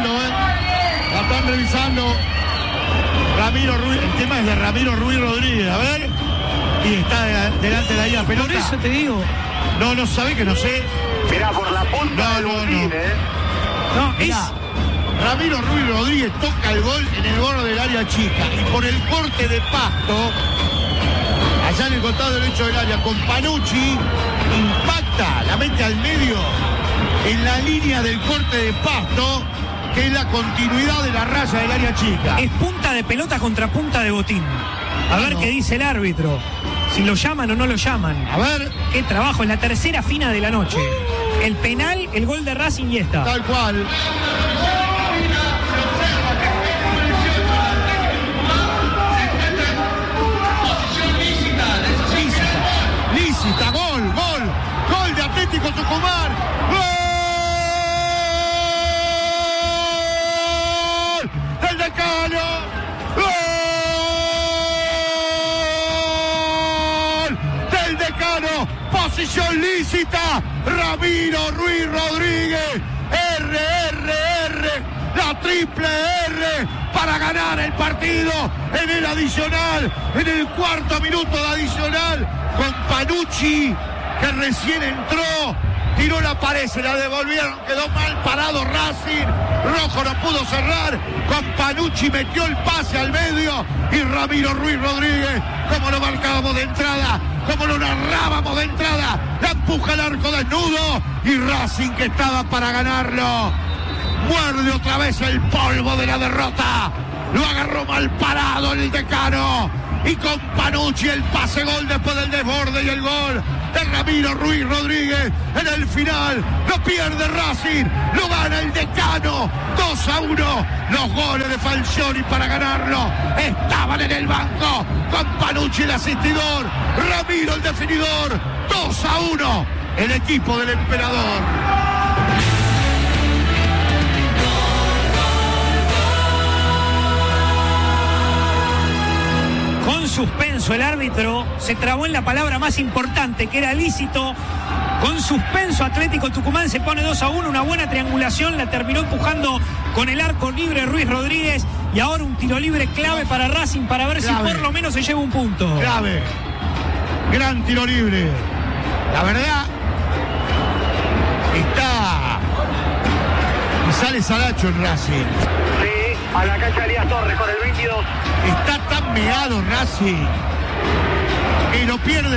revisando, Ramiro Ruiz. El tema es de Ramiro Ruiz Rodríguez. A ver. Y está delante de ahí la pelota. Por eso te digo. No sabe que no sé. Mirá, por la punta del botín, No, Ramiro Ruiz Rodríguez toca el gol en el borde del área chica y por el corte de pasto, allá en el costado derecho del área, con Panucci, impacta, la mete al medio, en la línea del corte de pasto, que es la continuidad de la raya del área chica. Es punta de pelota contra punta de botín. A ver qué dice el árbitro. Si lo llaman o no lo llaman. A ver. Qué trabajo, en la tercera fina de la noche. El penal, el gol de Racing y esta. Tal cual. Lícita, gol de Atlético Tucumán. ¡Gol! ¡Del Decano! ¡Gol! ¡Del Decano! Posición lícita. Ramiro Ruiz Rodríguez. RRR. La triple R para ganar el partido en el adicional, en el cuarto minuto de adicional, con Panucci, que recién entró, tiró la pared, se la devolvieron, quedó mal parado Racing, Rojo no pudo cerrar, con Panucci metió el pase al medio y Ramiro Ruiz Rodríguez, como lo marcábamos de entrada, como lo narrábamos de entrada, la empuja al arco desnudo y Racing, que estaba para ganarlo, muerde otra vez el polvo de la derrota. Lo agarró mal parado el Decano. Y con Panucci el pase gol después del desborde y el gol de Ramiro Ruiz Rodríguez en el final. Lo pierde Racing, lo gana el Decano 2-1. Los goles de Falcioni para ganarlo estaban en el banco, con Panucci el asistidor, Ramiro el definidor. 2-1 el equipo del Emperador. Con suspenso el árbitro se trabó en la palabra más importante, que era lícito. Con suspenso Atlético Tucumán se pone 2-1, una buena triangulación, la terminó empujando con el arco libre Ruiz Rodríguez y ahora un tiro libre clave para Racing para ver si por lo menos se lleva un punto. Clave, gran tiro libre. La verdad, está y sale Saracho en Racing. Sí, a la cancha de Elías Torres con el 22. Está tan meado Racing que lo pierde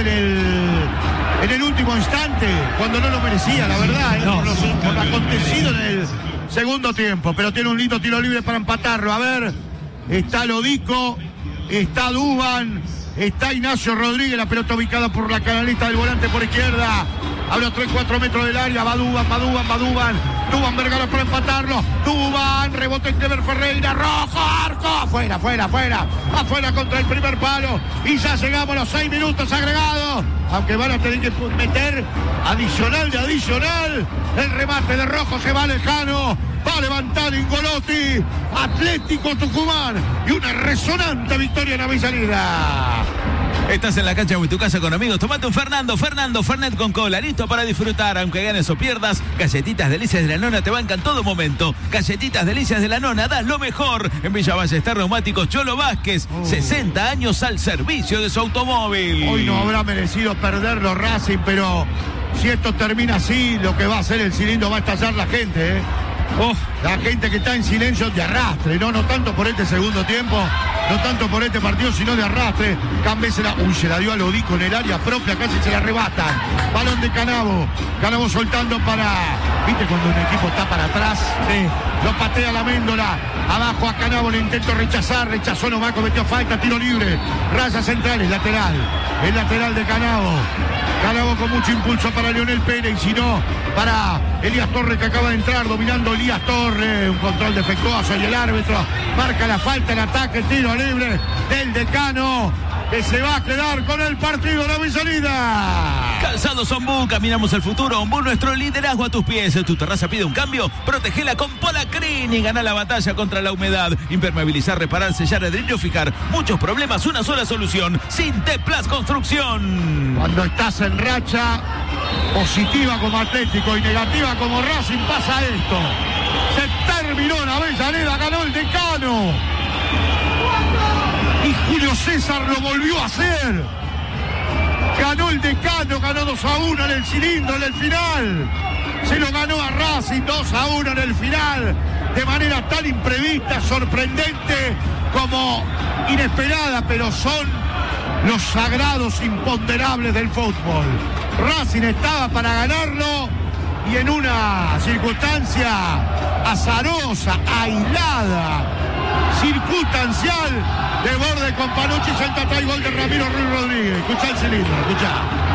en el último instante, cuando no lo merecía, la verdad, por lo acontecido en el segundo tiempo. Pero tiene un lindo tiro libre para empatarlo. A ver, está Lodico, está Duban, está Ignacio Rodríguez, la pelota ubicada por la canalista del volante por izquierda. A los 3-4 metros del área, va Duban Vergara para empatarlo. Duban, rebote en Clever Ferreira, Rojo, arco, afuera contra el primer palo. Y ya llegamos a los 6 minutos agregados. Aunque van a tener que meter adicional de adicional. El remate de Rojo se va lejano. Va a levantar Ingolotti. Atlético Tucumán. Y una resonante victoria en Avellaneda. Estás en la cancha o en tu casa con amigos. Tomate un Fernando Fernet con cola. Listo para disfrutar, aunque ganes o pierdas. Galletitas Delicias de la Nona te bancan todo momento. Galletitas Delicias de la Nona, das lo mejor. En Villa Ballester Neumáticos Cholo Vázquez. 60 años al servicio de su automóvil. Hoy no habrá merecido perderlo Racing, pero si esto termina así, lo que va a hacer el cilindro va a estallar la gente, la gente que está en silencio de arrastre, no tanto por este segundo tiempo, no tanto por este partido, sino de arrastre. Se la dio a Lodico en el área propia, casi se la arrebatan. Balón de Canavo soltando para, ¿viste cuando un equipo está para atrás? Sí. Lo patea la Méndola, abajo a Canavo, le intento rechazó nomás, cometió falta, tiro libre, raya central, el lateral de Canavo con mucho impulso para Leonel Pérez, y si no, para Elías Torres, que acaba de entrar, dominando Elías Torres, un control defectuoso y el árbitro marca la falta en ataque, tiro libre del Decano, que se va a quedar con el partido de la Avellaneda. Calzados Ombú, caminamos el futuro. Ombú, nuestro liderazgo a tus pies. Tu terraza pide un cambio, protegela con Polacrin y gana la batalla contra la humedad. Impermeabilizar, reparar, sellar, adherir, fijar. Muchos problemas, una sola solución. Sinteplas Construcción. Cuando estás en racha positiva como Atlético y negativa como Racing, pasa esto. Se terminó en Avellaneda, ganó el Decano. Y Julio César lo volvió a hacer. Ganó el Decano, ganó 2-1 en el cilindro, en el final. se lo ganó a Racing 2-1 en el final, de manera tan imprevista, sorprendente como inesperada, pero son los sagrados imponderables del fútbol. Racing estaba para ganarlo y en una circunstancia azarosa, aislada, circunstancial, de borde con Panucci, salta atrás, gol de Ramiro Ruiz Rodríguez. Escuchá el cilindro, escuchá.